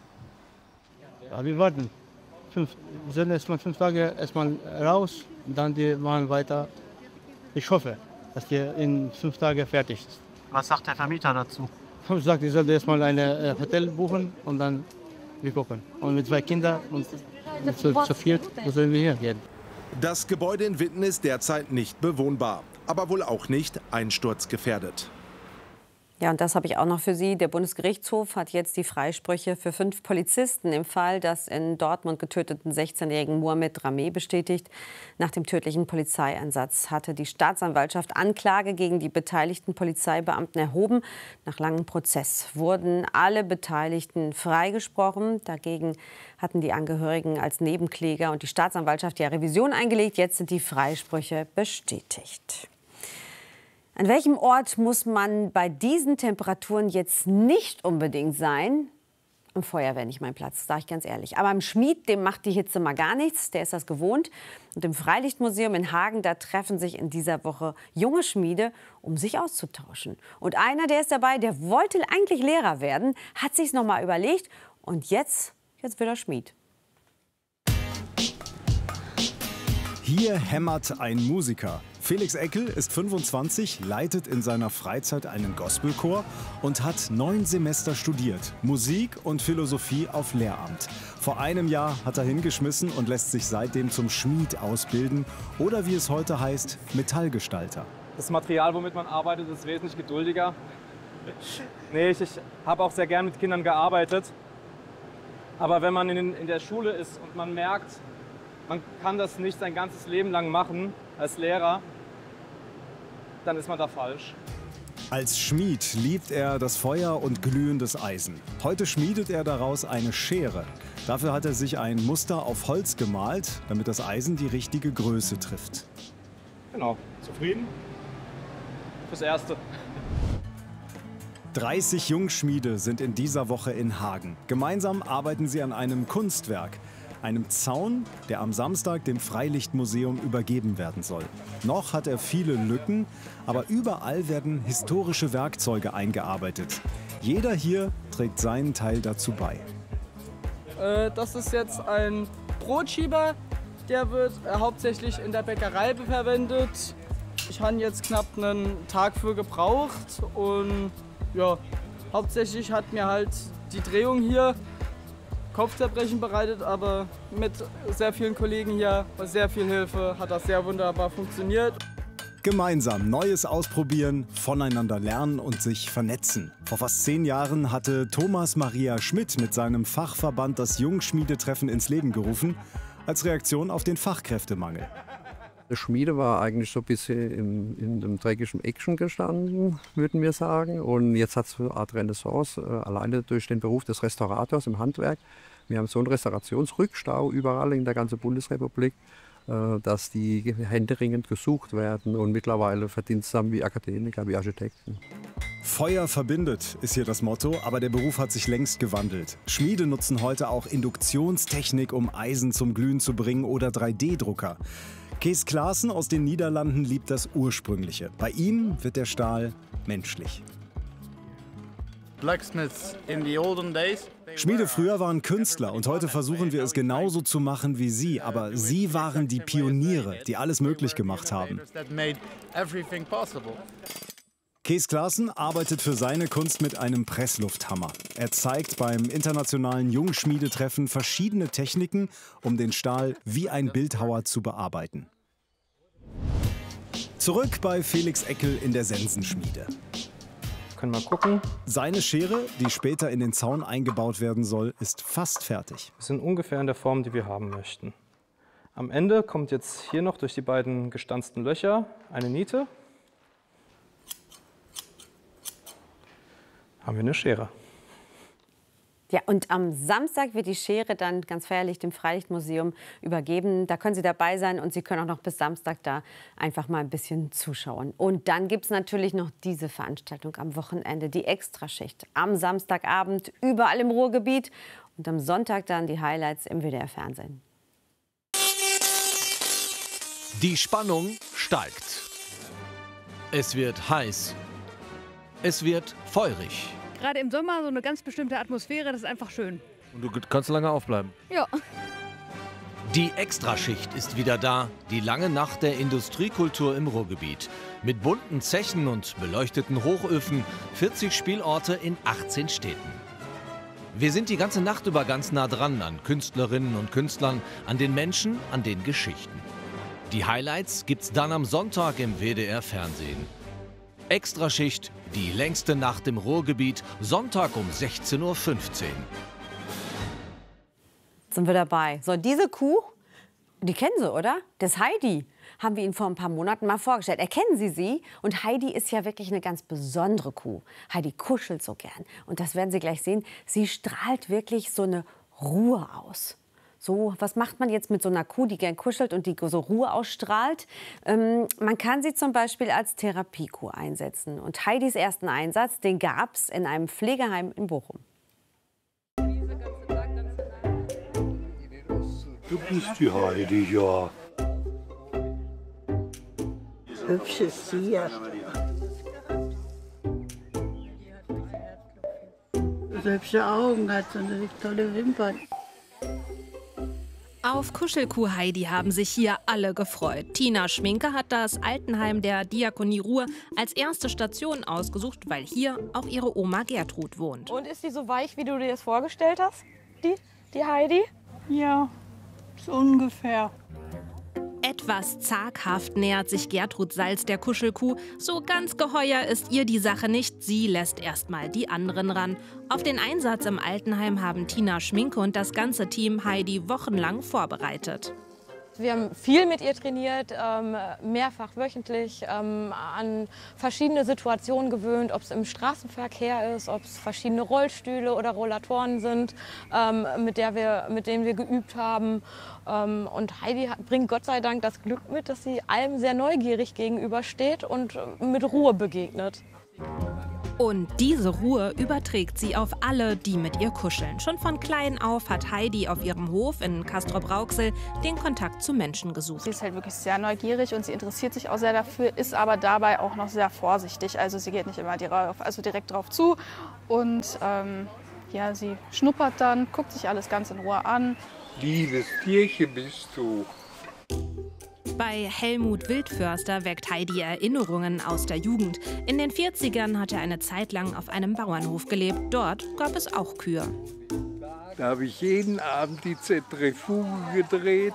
Ja, wir warten. Fünf, wir sind erst mal fünf Tage erstmal raus, dann die machen weiter. Ich hoffe, dass die in fünf Tagen fertig ist. Was sagt der Vermieter dazu? Ich sage, ich sollte erstmal ein Hotel buchen und dann wir gucken. Und mit zwei Kindern und zu, zu viert, wo sollen wir hier gehen? Das Gebäude in Witten ist derzeit nicht bewohnbar, aber wohl auch nicht einsturzgefährdet. Ja, und das habe ich auch noch für Sie. Der Bundesgerichtshof hat jetzt die Freisprüche für fünf Polizisten im Fall des in Dortmund getöteten sechzehnjährigen Mohamed Rameh bestätigt. Nach dem tödlichen Polizeieinsatz hatte die Staatsanwaltschaft Anklage gegen die beteiligten Polizeibeamten erhoben. Nach langem Prozess wurden alle Beteiligten freigesprochen. Dagegen hatten die Angehörigen als Nebenkläger und die Staatsanwaltschaft ja Revision eingelegt. Jetzt sind die Freisprüche bestätigt. An welchem Ort muss man bei diesen Temperaturen jetzt nicht unbedingt sein? Im Feuer wäre nicht mein Platz, sage ich ganz ehrlich. Aber im Schmied, dem macht die Hitze mal gar nichts, der ist das gewohnt. Und im Freilichtmuseum in Hagen, da treffen sich in dieser Woche junge Schmiede, um sich auszutauschen. Und einer, der ist dabei, der wollte eigentlich Lehrer werden, hat sich's noch mal überlegt und jetzt, jetzt wird er Schmied. Hier hämmert ein Musiker. Felix Eckel ist fünfundzwanzig, leitet in seiner Freizeit einen Gospelchor und hat neun Semester studiert. Musik und Philosophie auf Lehramt. Vor einem Jahr hat er hingeschmissen und lässt sich seitdem zum Schmied ausbilden oder wie es heute heißt, Metallgestalter. Das Material, womit man arbeitet, ist wesentlich geduldiger. Nee, ich, ich habe auch sehr gern mit Kindern gearbeitet. Aber wenn man in, in der Schule ist und man merkt, man kann das nicht sein ganzes Leben lang machen als Lehrer, dann ist man da falsch. Als Schmied liebt er das Feuer und glühendes Eisen. Heute schmiedet er daraus eine Schere. Dafür hat er sich ein Muster auf Holz gemalt, damit das Eisen die richtige Größe trifft. Genau. Zufrieden? Fürs Erste. dreißig Jungschmiede sind in dieser Woche in Hagen. Gemeinsam arbeiten sie an einem Kunstwerk, einem Zaun, der am Samstag dem Freilichtmuseum übergeben werden soll. Noch hat er viele Lücken, aber überall werden historische Werkzeuge eingearbeitet. Jeder hier trägt seinen Teil dazu bei. Äh, das ist jetzt ein Brotschieber, der wird äh, hauptsächlich in der Bäckerei verwendet. Ich habe jetzt knapp einen Tag für gebraucht und ja, hauptsächlich hat mir halt die Drehung hier Kopfzerbrechen bereitet, aber mit sehr vielen Kollegen hier, mit sehr viel Hilfe, hat das sehr wunderbar funktioniert. Gemeinsam Neues ausprobieren, voneinander lernen und sich vernetzen. Vor fast zehn Jahren hatte Thomas Maria Schmidt mit seinem Fachverband das Jungschmiedetreffen ins Leben gerufen, als Reaktion auf den Fachkräftemangel. Die Schmiede war eigentlich so ein bisschen in, in dem dreckigen Action gestanden, würden wir sagen. Und jetzt hat es eine Art Renaissance, äh, alleine durch den Beruf des Restaurators im Handwerk. Wir haben so einen Restaurationsrückstau überall in der ganzen Bundesrepublik, äh, dass die händeringend gesucht werden und mittlerweile Verdienste haben wie Akademiker, wie Architekten. Feuer verbindet ist hier das Motto, aber der Beruf hat sich längst gewandelt. Schmiede nutzen heute auch Induktionstechnik, um Eisen zum Glühen zu bringen, oder drei D Drucker. Kees Klaassen aus den Niederlanden liebt das Ursprüngliche. Bei ihm wird der Stahl menschlich. Schmiede früher waren Künstler und heute versuchen wir es genauso zu machen wie sie. Aber sie waren die Pioniere, die alles möglich gemacht haben. Kees Klaassen arbeitet für seine Kunst mit einem Presslufthammer. Er zeigt beim internationalen Jungschmiedetreffen verschiedene Techniken, um den Stahl wie ein Bildhauer zu bearbeiten. Zurück bei Felix Eckel in der Sensenschmiede. Können wir gucken. Seine Schere, die später in den Zaun eingebaut werden soll, ist fast fertig. Wir sind ungefähr in der Form, die wir haben möchten. Am Ende kommt jetzt hier noch durch die beiden gestanzten Löcher eine Niete. Haben wir eine Schere. Ja, und am Samstag wird die Schere dann ganz feierlich dem Freilichtmuseum übergeben. Da können Sie dabei sein und Sie können auch noch bis Samstag da einfach mal ein bisschen zuschauen. Und dann gibt es natürlich noch diese Veranstaltung am Wochenende, die Extraschicht. Am Samstagabend überall im Ruhrgebiet und am Sonntag dann die Highlights im W D R-Fernsehen. Die Spannung steigt. Es wird heiß. Es wird feurig. Gerade im Sommer so eine ganz bestimmte Atmosphäre, das ist einfach schön. Und du kannst lange aufbleiben. Ja. Die Extraschicht ist wieder da, die lange Nacht der Industriekultur im Ruhrgebiet. Mit bunten Zechen und beleuchteten Hochöfen, vierzig Spielorte in achtzehn Städten. Wir sind die ganze Nacht über ganz nah dran an Künstlerinnen und Künstlern, an den Menschen, an den Geschichten. Die Highlights gibt's dann am Sonntag im W D R-Fernsehen. Extraschicht, die längste Nacht im Ruhrgebiet, Sonntag um sechzehn Uhr fünfzehn. Sind wir dabei. So, diese Kuh, die kennen Sie, oder? Das Heidi. Haben wir Ihnen vor ein paar Monaten mal vorgestellt. Erkennen Sie sie? Und Heidi ist ja wirklich eine ganz besondere Kuh. Heidi kuschelt so gern. Und das werden Sie gleich sehen. Sie strahlt wirklich so eine Ruhe aus. So, was macht man jetzt mit so einer Kuh, die gern kuschelt und die so Ruhe ausstrahlt? Ähm, man kann sie zum Beispiel als Therapiekuh einsetzen. Und Heidis ersten Einsatz, den gab es in einem Pflegeheim in Bochum. Du bist die Heidi, ja. Hübsches Tier. So hübsche Augen hat, so eine tolle Wimpern. Auf Kuschelkuh Heidi haben sich hier alle gefreut. Tina Schminke hat das Altenheim der Diakonie Ruhr als erste Station ausgesucht, weil hier auch ihre Oma Gertrud wohnt. Und ist die so weich, wie du dir das vorgestellt hast, die, die Heidi? Ja, so ungefähr. Etwas zaghaft nähert sich Gertrud Salz der Kuschelkuh. So ganz geheuer ist ihr die Sache nicht. Sie lässt erst mal die anderen ran. Auf den Einsatz im Altenheim haben Tina Schminke und das ganze Team Heidi wochenlang vorbereitet. Wir haben viel mit ihr trainiert, ähm, mehrfach wöchentlich, ähm, an verschiedene Situationen gewöhnt, ob es im Straßenverkehr ist, ob es verschiedene Rollstühle oder Rollatoren sind, ähm, mit, der wir, mit denen wir geübt haben. Ähm, und Heidi hat, bringt Gott sei Dank das Glück mit, dass sie allem sehr neugierig gegenübersteht und mit Ruhe begegnet. Und diese Ruhe überträgt sie auf alle, die mit ihr kuscheln. Schon von klein auf hat Heidi auf ihrem Hof in Castrop-Rauxel den Kontakt zu Menschen gesucht. Sie ist halt wirklich sehr neugierig und sie interessiert sich auch sehr dafür, ist aber dabei auch noch sehr vorsichtig. Also sie geht nicht immer direkt, also direkt drauf zu und ähm, ja, sie schnuppert dann, guckt sich alles ganz in Ruhe an. Liebes Tierchen bist du. Bei Helmut Wildförster weckt Heidi Erinnerungen aus der Jugend. In den vierzigern hat er eine Zeit lang auf einem Bauernhof gelebt. Dort gab es auch Kühe. Da habe ich jeden Abend die Zentrifuge gedreht,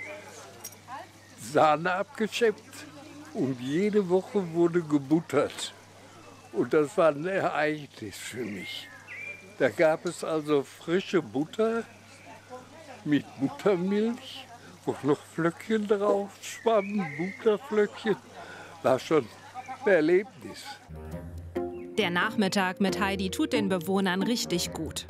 Sahne abgeschöpft und jede Woche wurde gebuttert. Und das war ein Ereignis für mich. Da gab es also frische Butter mit Buttermilch, wo noch Flöckchen drauf schwammen, Butterflöckchen, war schon ein Erlebnis. Der Nachmittag mit Heidi tut den Bewohnern richtig gut.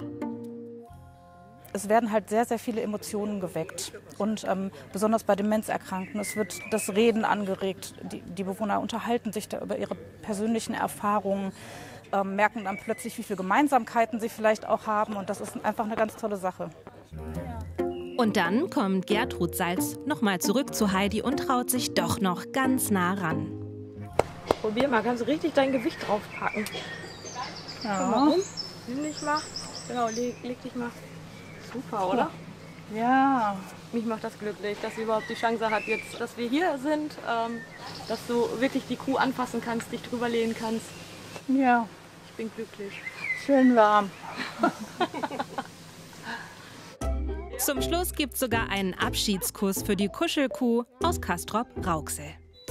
Es werden halt sehr, sehr viele Emotionen geweckt. Und ähm, besonders bei Demenzerkrankten, es wird das Reden angeregt. Die, die Bewohner unterhalten sich da über ihre persönlichen Erfahrungen, ähm, merken dann plötzlich, wie viele Gemeinsamkeiten sie vielleicht auch haben. Und das ist einfach eine ganz tolle Sache. Und dann kommt Gertrud Salz nochmal zurück zu Heidi und traut sich doch noch ganz nah ran. Probier mal, kannst du richtig dein Gewicht draufpacken. Ja. Komm mal rum, nimm dich mal. Genau, leg, leg dich mal. Super, oder? Ja. Mich macht das glücklich, dass sie überhaupt die Chance hat, jetzt, dass wir hier sind, ähm, dass du wirklich die Kuh anfassen kannst, dich drüber lehnen kannst. Ja. Ich bin glücklich. Schön warm. Zum Schluss gibt es sogar einen Abschiedskuss für die Kuschelkuh aus Castrop-Rauxel.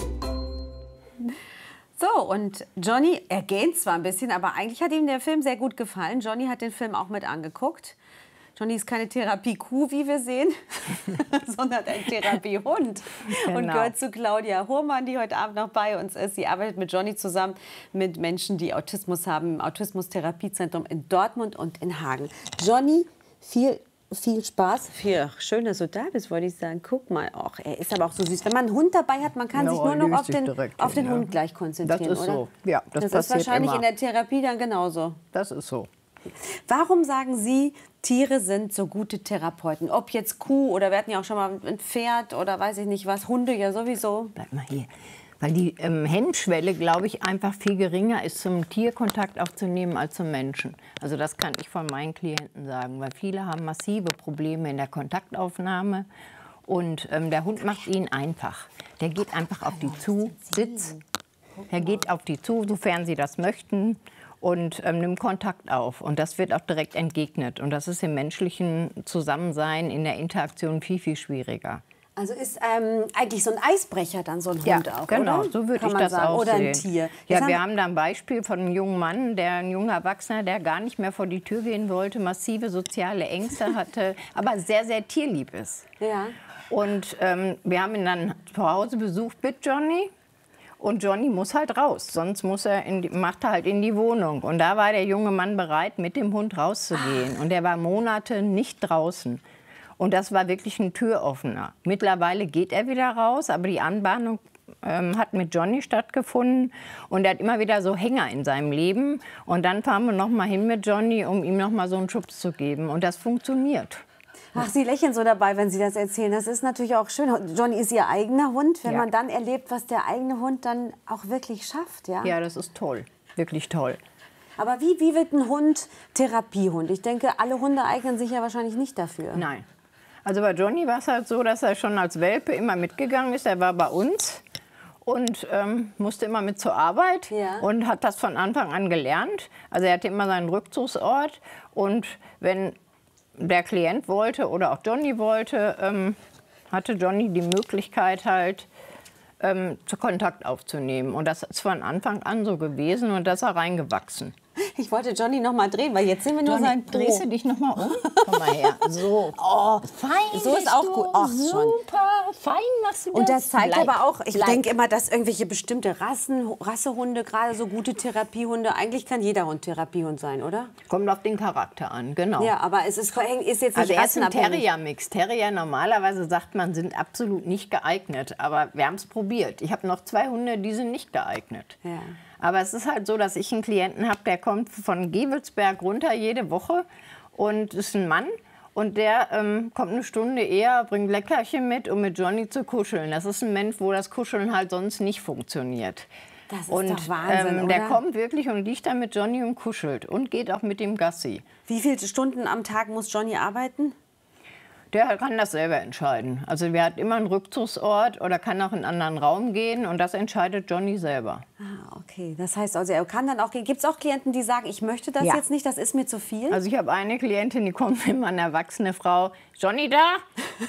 So, und Johnny, er gähnt zwar ein bisschen, aber eigentlich hat ihm der Film sehr gut gefallen. Johnny hat den Film auch mit angeguckt. Johnny ist keine Therapiekuh, wie wir sehen, sondern ein Therapiehund. Genau. Und gehört zu Claudia Hohmann, die heute Abend noch bei uns ist. Sie arbeitet mit Johnny zusammen mit Menschen, die Autismus haben, im Autismus-Therapiezentrum in Dortmund und in Hagen. Johnny, viel Viel Spaß. Viel schön, dass du da bist, wollte ich sagen. Guck mal, auch, er ist aber auch so süß. Wenn man einen Hund dabei hat, man kann no, sich nur noch auf den, auf den hin, Hund ja. gleich konzentrieren, das ist oder? So. Ja, das, das passiert ist wahrscheinlich immer. in der Therapie dann genauso. Das ist so. Warum sagen Sie, Tiere sind so gute Therapeuten? Ob jetzt Kuh oder wir hatten ja auch schon mal ein Pferd oder weiß ich nicht was, Hunde ja sowieso. Bleib mal hier. Weil die ähm, Hemmschwelle, glaube ich, einfach viel geringer ist, zum Tierkontakt aufzunehmen als zum Menschen. Also das kann ich von meinen Klienten sagen, weil viele haben massive Probleme in der Kontaktaufnahme und ähm, der Hund macht ihnen einfach. Der geht einfach auf die zu, Sitz, der geht auf die zu, sofern sie das möchten und ähm, nimmt Kontakt auf. Und das wird auch direkt entgegnet. Und das ist im menschlichen Zusammensein, in der Interaktion viel, viel schwieriger. Also ist ähm, eigentlich so ein Eisbrecher dann so ein Hund ja, auch, genau, oder? so würde Kann ich man das sagen. auch oder sehen. ein Tier. Ja, Jetzt wir haben haben da ein Beispiel von einem jungen Mann, der ein junger Erwachsener, der gar nicht mehr vor die Tür gehen wollte, massive soziale Ängste hatte, aber sehr, sehr tierlieb ist. Ja. Und ähm, wir haben ihn dann zu Hause besucht mit Johnny. Und Johnny muss halt raus, sonst muss er in die, macht er halt in die Wohnung. Und da war der junge Mann bereit, mit dem Hund rauszugehen. Und er war Monate nicht draußen. Und das war wirklich ein Türoffener. Mittlerweile geht er wieder raus, aber die Anbahnung ähm, hat mit Johnny stattgefunden. Und er hat immer wieder so Hänger in seinem Leben. Und dann fahren wir noch mal hin mit Johnny, um ihm noch mal so einen Schubs zu geben. Und das funktioniert. Ach, Sie lächeln so dabei, wenn Sie das erzählen. Das ist natürlich auch schön. Johnny ist Ihr eigener Hund. Wenn Ja. man dann erlebt, was der eigene Hund dann auch wirklich schafft, ja? Ja, das ist toll. Wirklich toll. Aber wie, wie wird ein Hund Therapiehund? Ich denke, alle Hunde eignen sich ja wahrscheinlich nicht dafür. Nein. Also bei Johnny war es halt so, dass er schon als Welpe immer mitgegangen ist. Er war bei uns und ähm, musste immer mit zur Arbeit Ja. und hat das von Anfang an gelernt. Also er hatte immer seinen Rückzugsort. Und wenn der Klient wollte oder auch Johnny wollte, ähm, hatte Johnny die Möglichkeit halt, ähm, zu Kontakt aufzunehmen. Und das ist von Anfang an so gewesen und da ist er reingewachsen. Ich wollte Johnny noch mal drehen, weil jetzt sehen wir nur Johnny, sein Po. drehst du dich noch mal um? Komm mal her. So. Oh, fein. so ist auch du. gut. Ach, super. schon. Fein machst du das. Und das zeigt Bleib. aber auch, ich Bleib. denke immer, dass irgendwelche bestimmte Rassen, Rassehunde, gerade so gute Therapiehunde, eigentlich kann jeder Hund Therapiehund sein, oder? Kommt auf den Charakter an, genau. Ja, aber es ist, ist jetzt nicht also er ist ein rassenabhängig. Terrier-Mix. Terrier normalerweise sagt man, sind absolut nicht geeignet. Aber wir haben es probiert. Ich habe noch zwei Hunde, die sind nicht geeignet. Ja. Aber es ist halt so, dass ich einen Klienten habe, der kommt von Gevelsberg runter jede Woche und ist ein Mann. Und der ähm, kommt eine Stunde eher, bringt Leckerchen mit, um mit Johnny zu kuscheln. Das ist ein Mensch, wo das Kuscheln halt sonst nicht funktioniert. Das ist und doch Wahnsinn, ähm, der oder? kommt wirklich und liegt dann mit Johnny und kuschelt und geht auch mit dem Gassi. Wie viele Stunden am Tag muss Johnny arbeiten? Der kann das selber entscheiden. Also der hat immer einen Rückzugsort oder kann auch in einen anderen Raum gehen und das entscheidet Johnny selber. Ah, okay. Das heißt also, er kann dann auch gehen. Gibt es auch Klienten, die sagen, ich möchte das Ja. jetzt nicht, das ist mir zu viel? Also ich habe eine Klientin, die kommt immer, eine erwachsene Frau, Johnny da?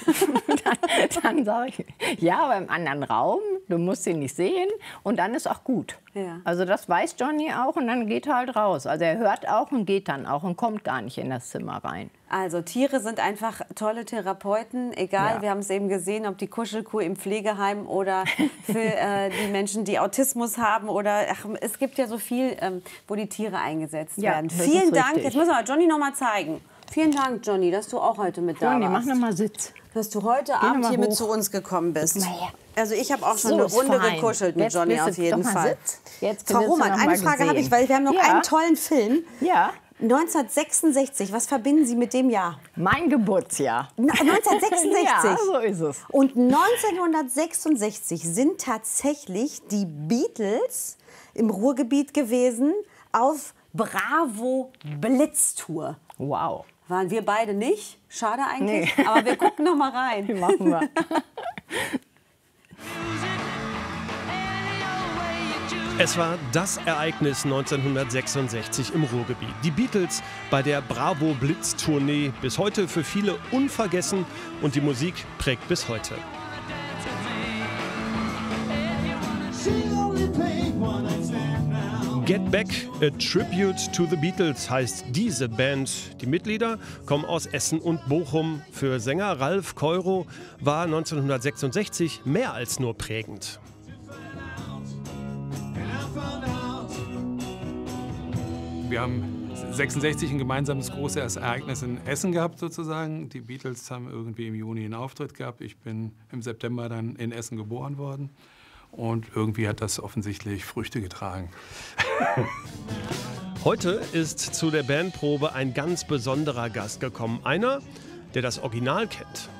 dann dann sage ich, ja, aber im anderen Raum, du musst ihn nicht sehen und dann ist auch gut. Ja. Also das weiß Johnny auch und dann geht er halt raus. Also er hört auch und geht dann auch und kommt gar nicht in das Zimmer rein. Also Tiere sind einfach tolle Therapeuten, egal, Ja. wir haben es eben gesehen, ob die Kuschelkuh im Pflegeheim oder für äh, die Menschen, die Autismus haben oder ach, es gibt ja so viel, ähm, wo die Tiere eingesetzt Ja, werden. das ist Vielen Dank, richtig. jetzt müssen wir Johnny noch mal zeigen. Vielen Dank, Johnny, dass du auch heute mit da Johnny, warst. mach noch mal Sitz. Dass du heute Geh Abend noch mal hier mit hoch. zu uns gekommen bist. Guck mal her. Also ich habe auch schon So eine ist Runde fein. gekuschelt mit Jetzt Johnny bist du auf jeden doch mal Fall. Sitz. Jetzt Frau wirst du Roman, noch eine mal Frage habe ich, gesehen. weil wir haben noch Ja. einen tollen Film. Ja. neunzehnhundertsechsundsechzig, was verbinden Sie mit dem Jahr? Mein Geburtsjahr. Na, neunzehnhundertsechsundsechzig? Ja, so ist es. Und neunzehnhundertsechsundsechzig sind tatsächlich die Beatles im Ruhrgebiet gewesen auf Bravo Blitztour. Wow. Waren wir beide nicht? Schade eigentlich, Nee. aber wir gucken noch mal rein. Machen wir. Es war das Ereignis neunzehnhundertsechsundsechzig im Ruhrgebiet. Die Beatles bei der Bravo Blitz Tournee, bis heute für viele unvergessen und die Musik prägt bis heute. Get Back, a Tribute to the Beatles heißt diese Band. Die Mitglieder kommen aus Essen und Bochum. Für Sänger Ralf Keuro war neunzehnhundertsechsundsechzig mehr als nur prägend. Wir haben sechsundsechzig ein gemeinsames großes Ereignis in Essen gehabt sozusagen. Die Beatles haben irgendwie im Juni einen Auftritt gehabt. Ich bin im September dann in Essen geboren worden. Und irgendwie hat das offensichtlich Früchte getragen. Heute ist zu der Bandprobe ein ganz besonderer Gast gekommen. Einer, der das Original kennt.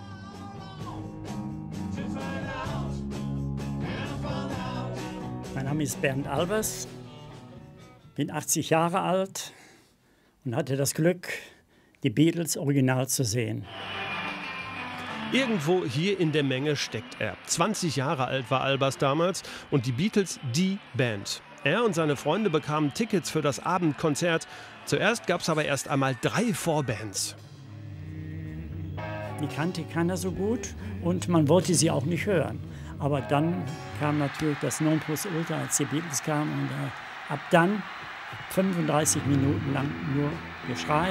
Mein Name ist Bernd Albers, bin achtzig Jahre alt und hatte das Glück, die Beatles original zu sehen. Irgendwo hier in der Menge steckt er. zwanzig Jahre alt war Albers damals und die Beatles die Band. Er und seine Freunde bekamen Tickets für das Abendkonzert. Zuerst gab es aber erst einmal drei Vorbands. Die kannte keiner so gut und man wollte sie auch nicht hören. Aber dann kam natürlich das Nonplusultra, als die Beatles kamen. Und äh, ab dann fünfunddreißig Minuten lang nur Geschrei.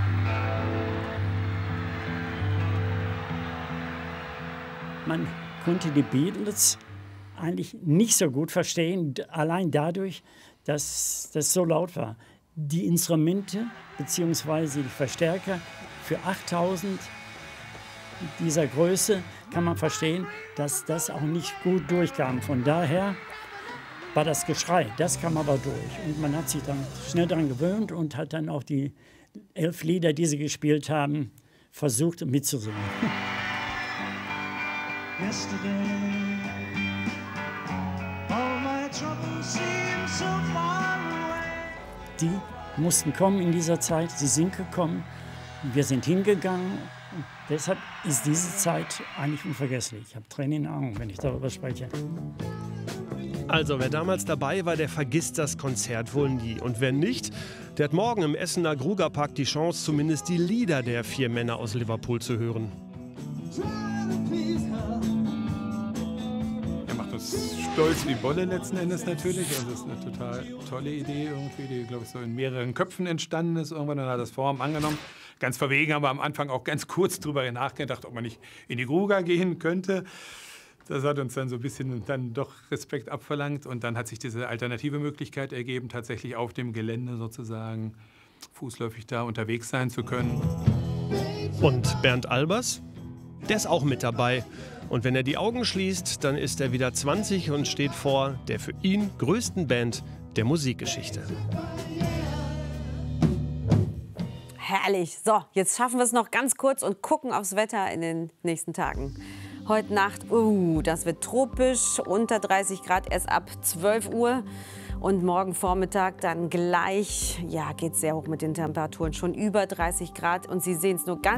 Man konnte die Beatles eigentlich nicht so gut verstehen, allein dadurch, dass das so laut war. Die Instrumente bzw. die Verstärker für achttausend dieser Größe kann man verstehen, dass das auch nicht gut durchkam. Von daher war das Geschrei, das kam aber durch. Und man hat sich dann schnell daran gewöhnt und hat dann auch die elf Lieder, die sie gespielt haben, versucht mitzusingen. Die mussten kommen in dieser Zeit, sie sind gekommen, wir sind hingegangen. Und deshalb ist diese Zeit eigentlich unvergesslich. Ich habe Tränen in den Augen, wenn ich darüber spreche. Also wer damals dabei war, der vergisst das Konzert wohl nie. Und wer nicht, der hat morgen im Essener Grugerpark die Chance, zumindest die Lieder der vier Männer aus Liverpool zu hören. Er macht uns stolz wie Bolle letzten Endes natürlich. Also das ist eine total tolle Idee irgendwie, die, glaube ich, so in mehreren Köpfen entstanden ist. Irgendwann dann hat das Form angenommen. Ganz verwegen haben wir am Anfang auch ganz kurz drüber nachgedacht, ob man nicht in die Gruga gehen könnte. Das hat uns dann so ein bisschen dann doch Respekt abverlangt. Und dann hat sich diese alternative Möglichkeit ergeben, tatsächlich auf dem Gelände sozusagen fußläufig da unterwegs sein zu können. Und Bernd Albers? Der ist auch mit dabei. Und wenn er die Augen schließt, dann ist er wieder zwanzig und steht vor der für ihn größten Band der Musikgeschichte. Herrlich. So, jetzt schaffen wir es noch ganz kurz und gucken aufs Wetter in den nächsten Tagen. Heute Nacht, uh, das wird tropisch, unter dreißig Grad erst ab zwölf Uhr. Und morgen Vormittag dann gleich, ja, geht es sehr hoch mit den Temperaturen, schon über dreißig Grad. Und Sie sehen es nur ganz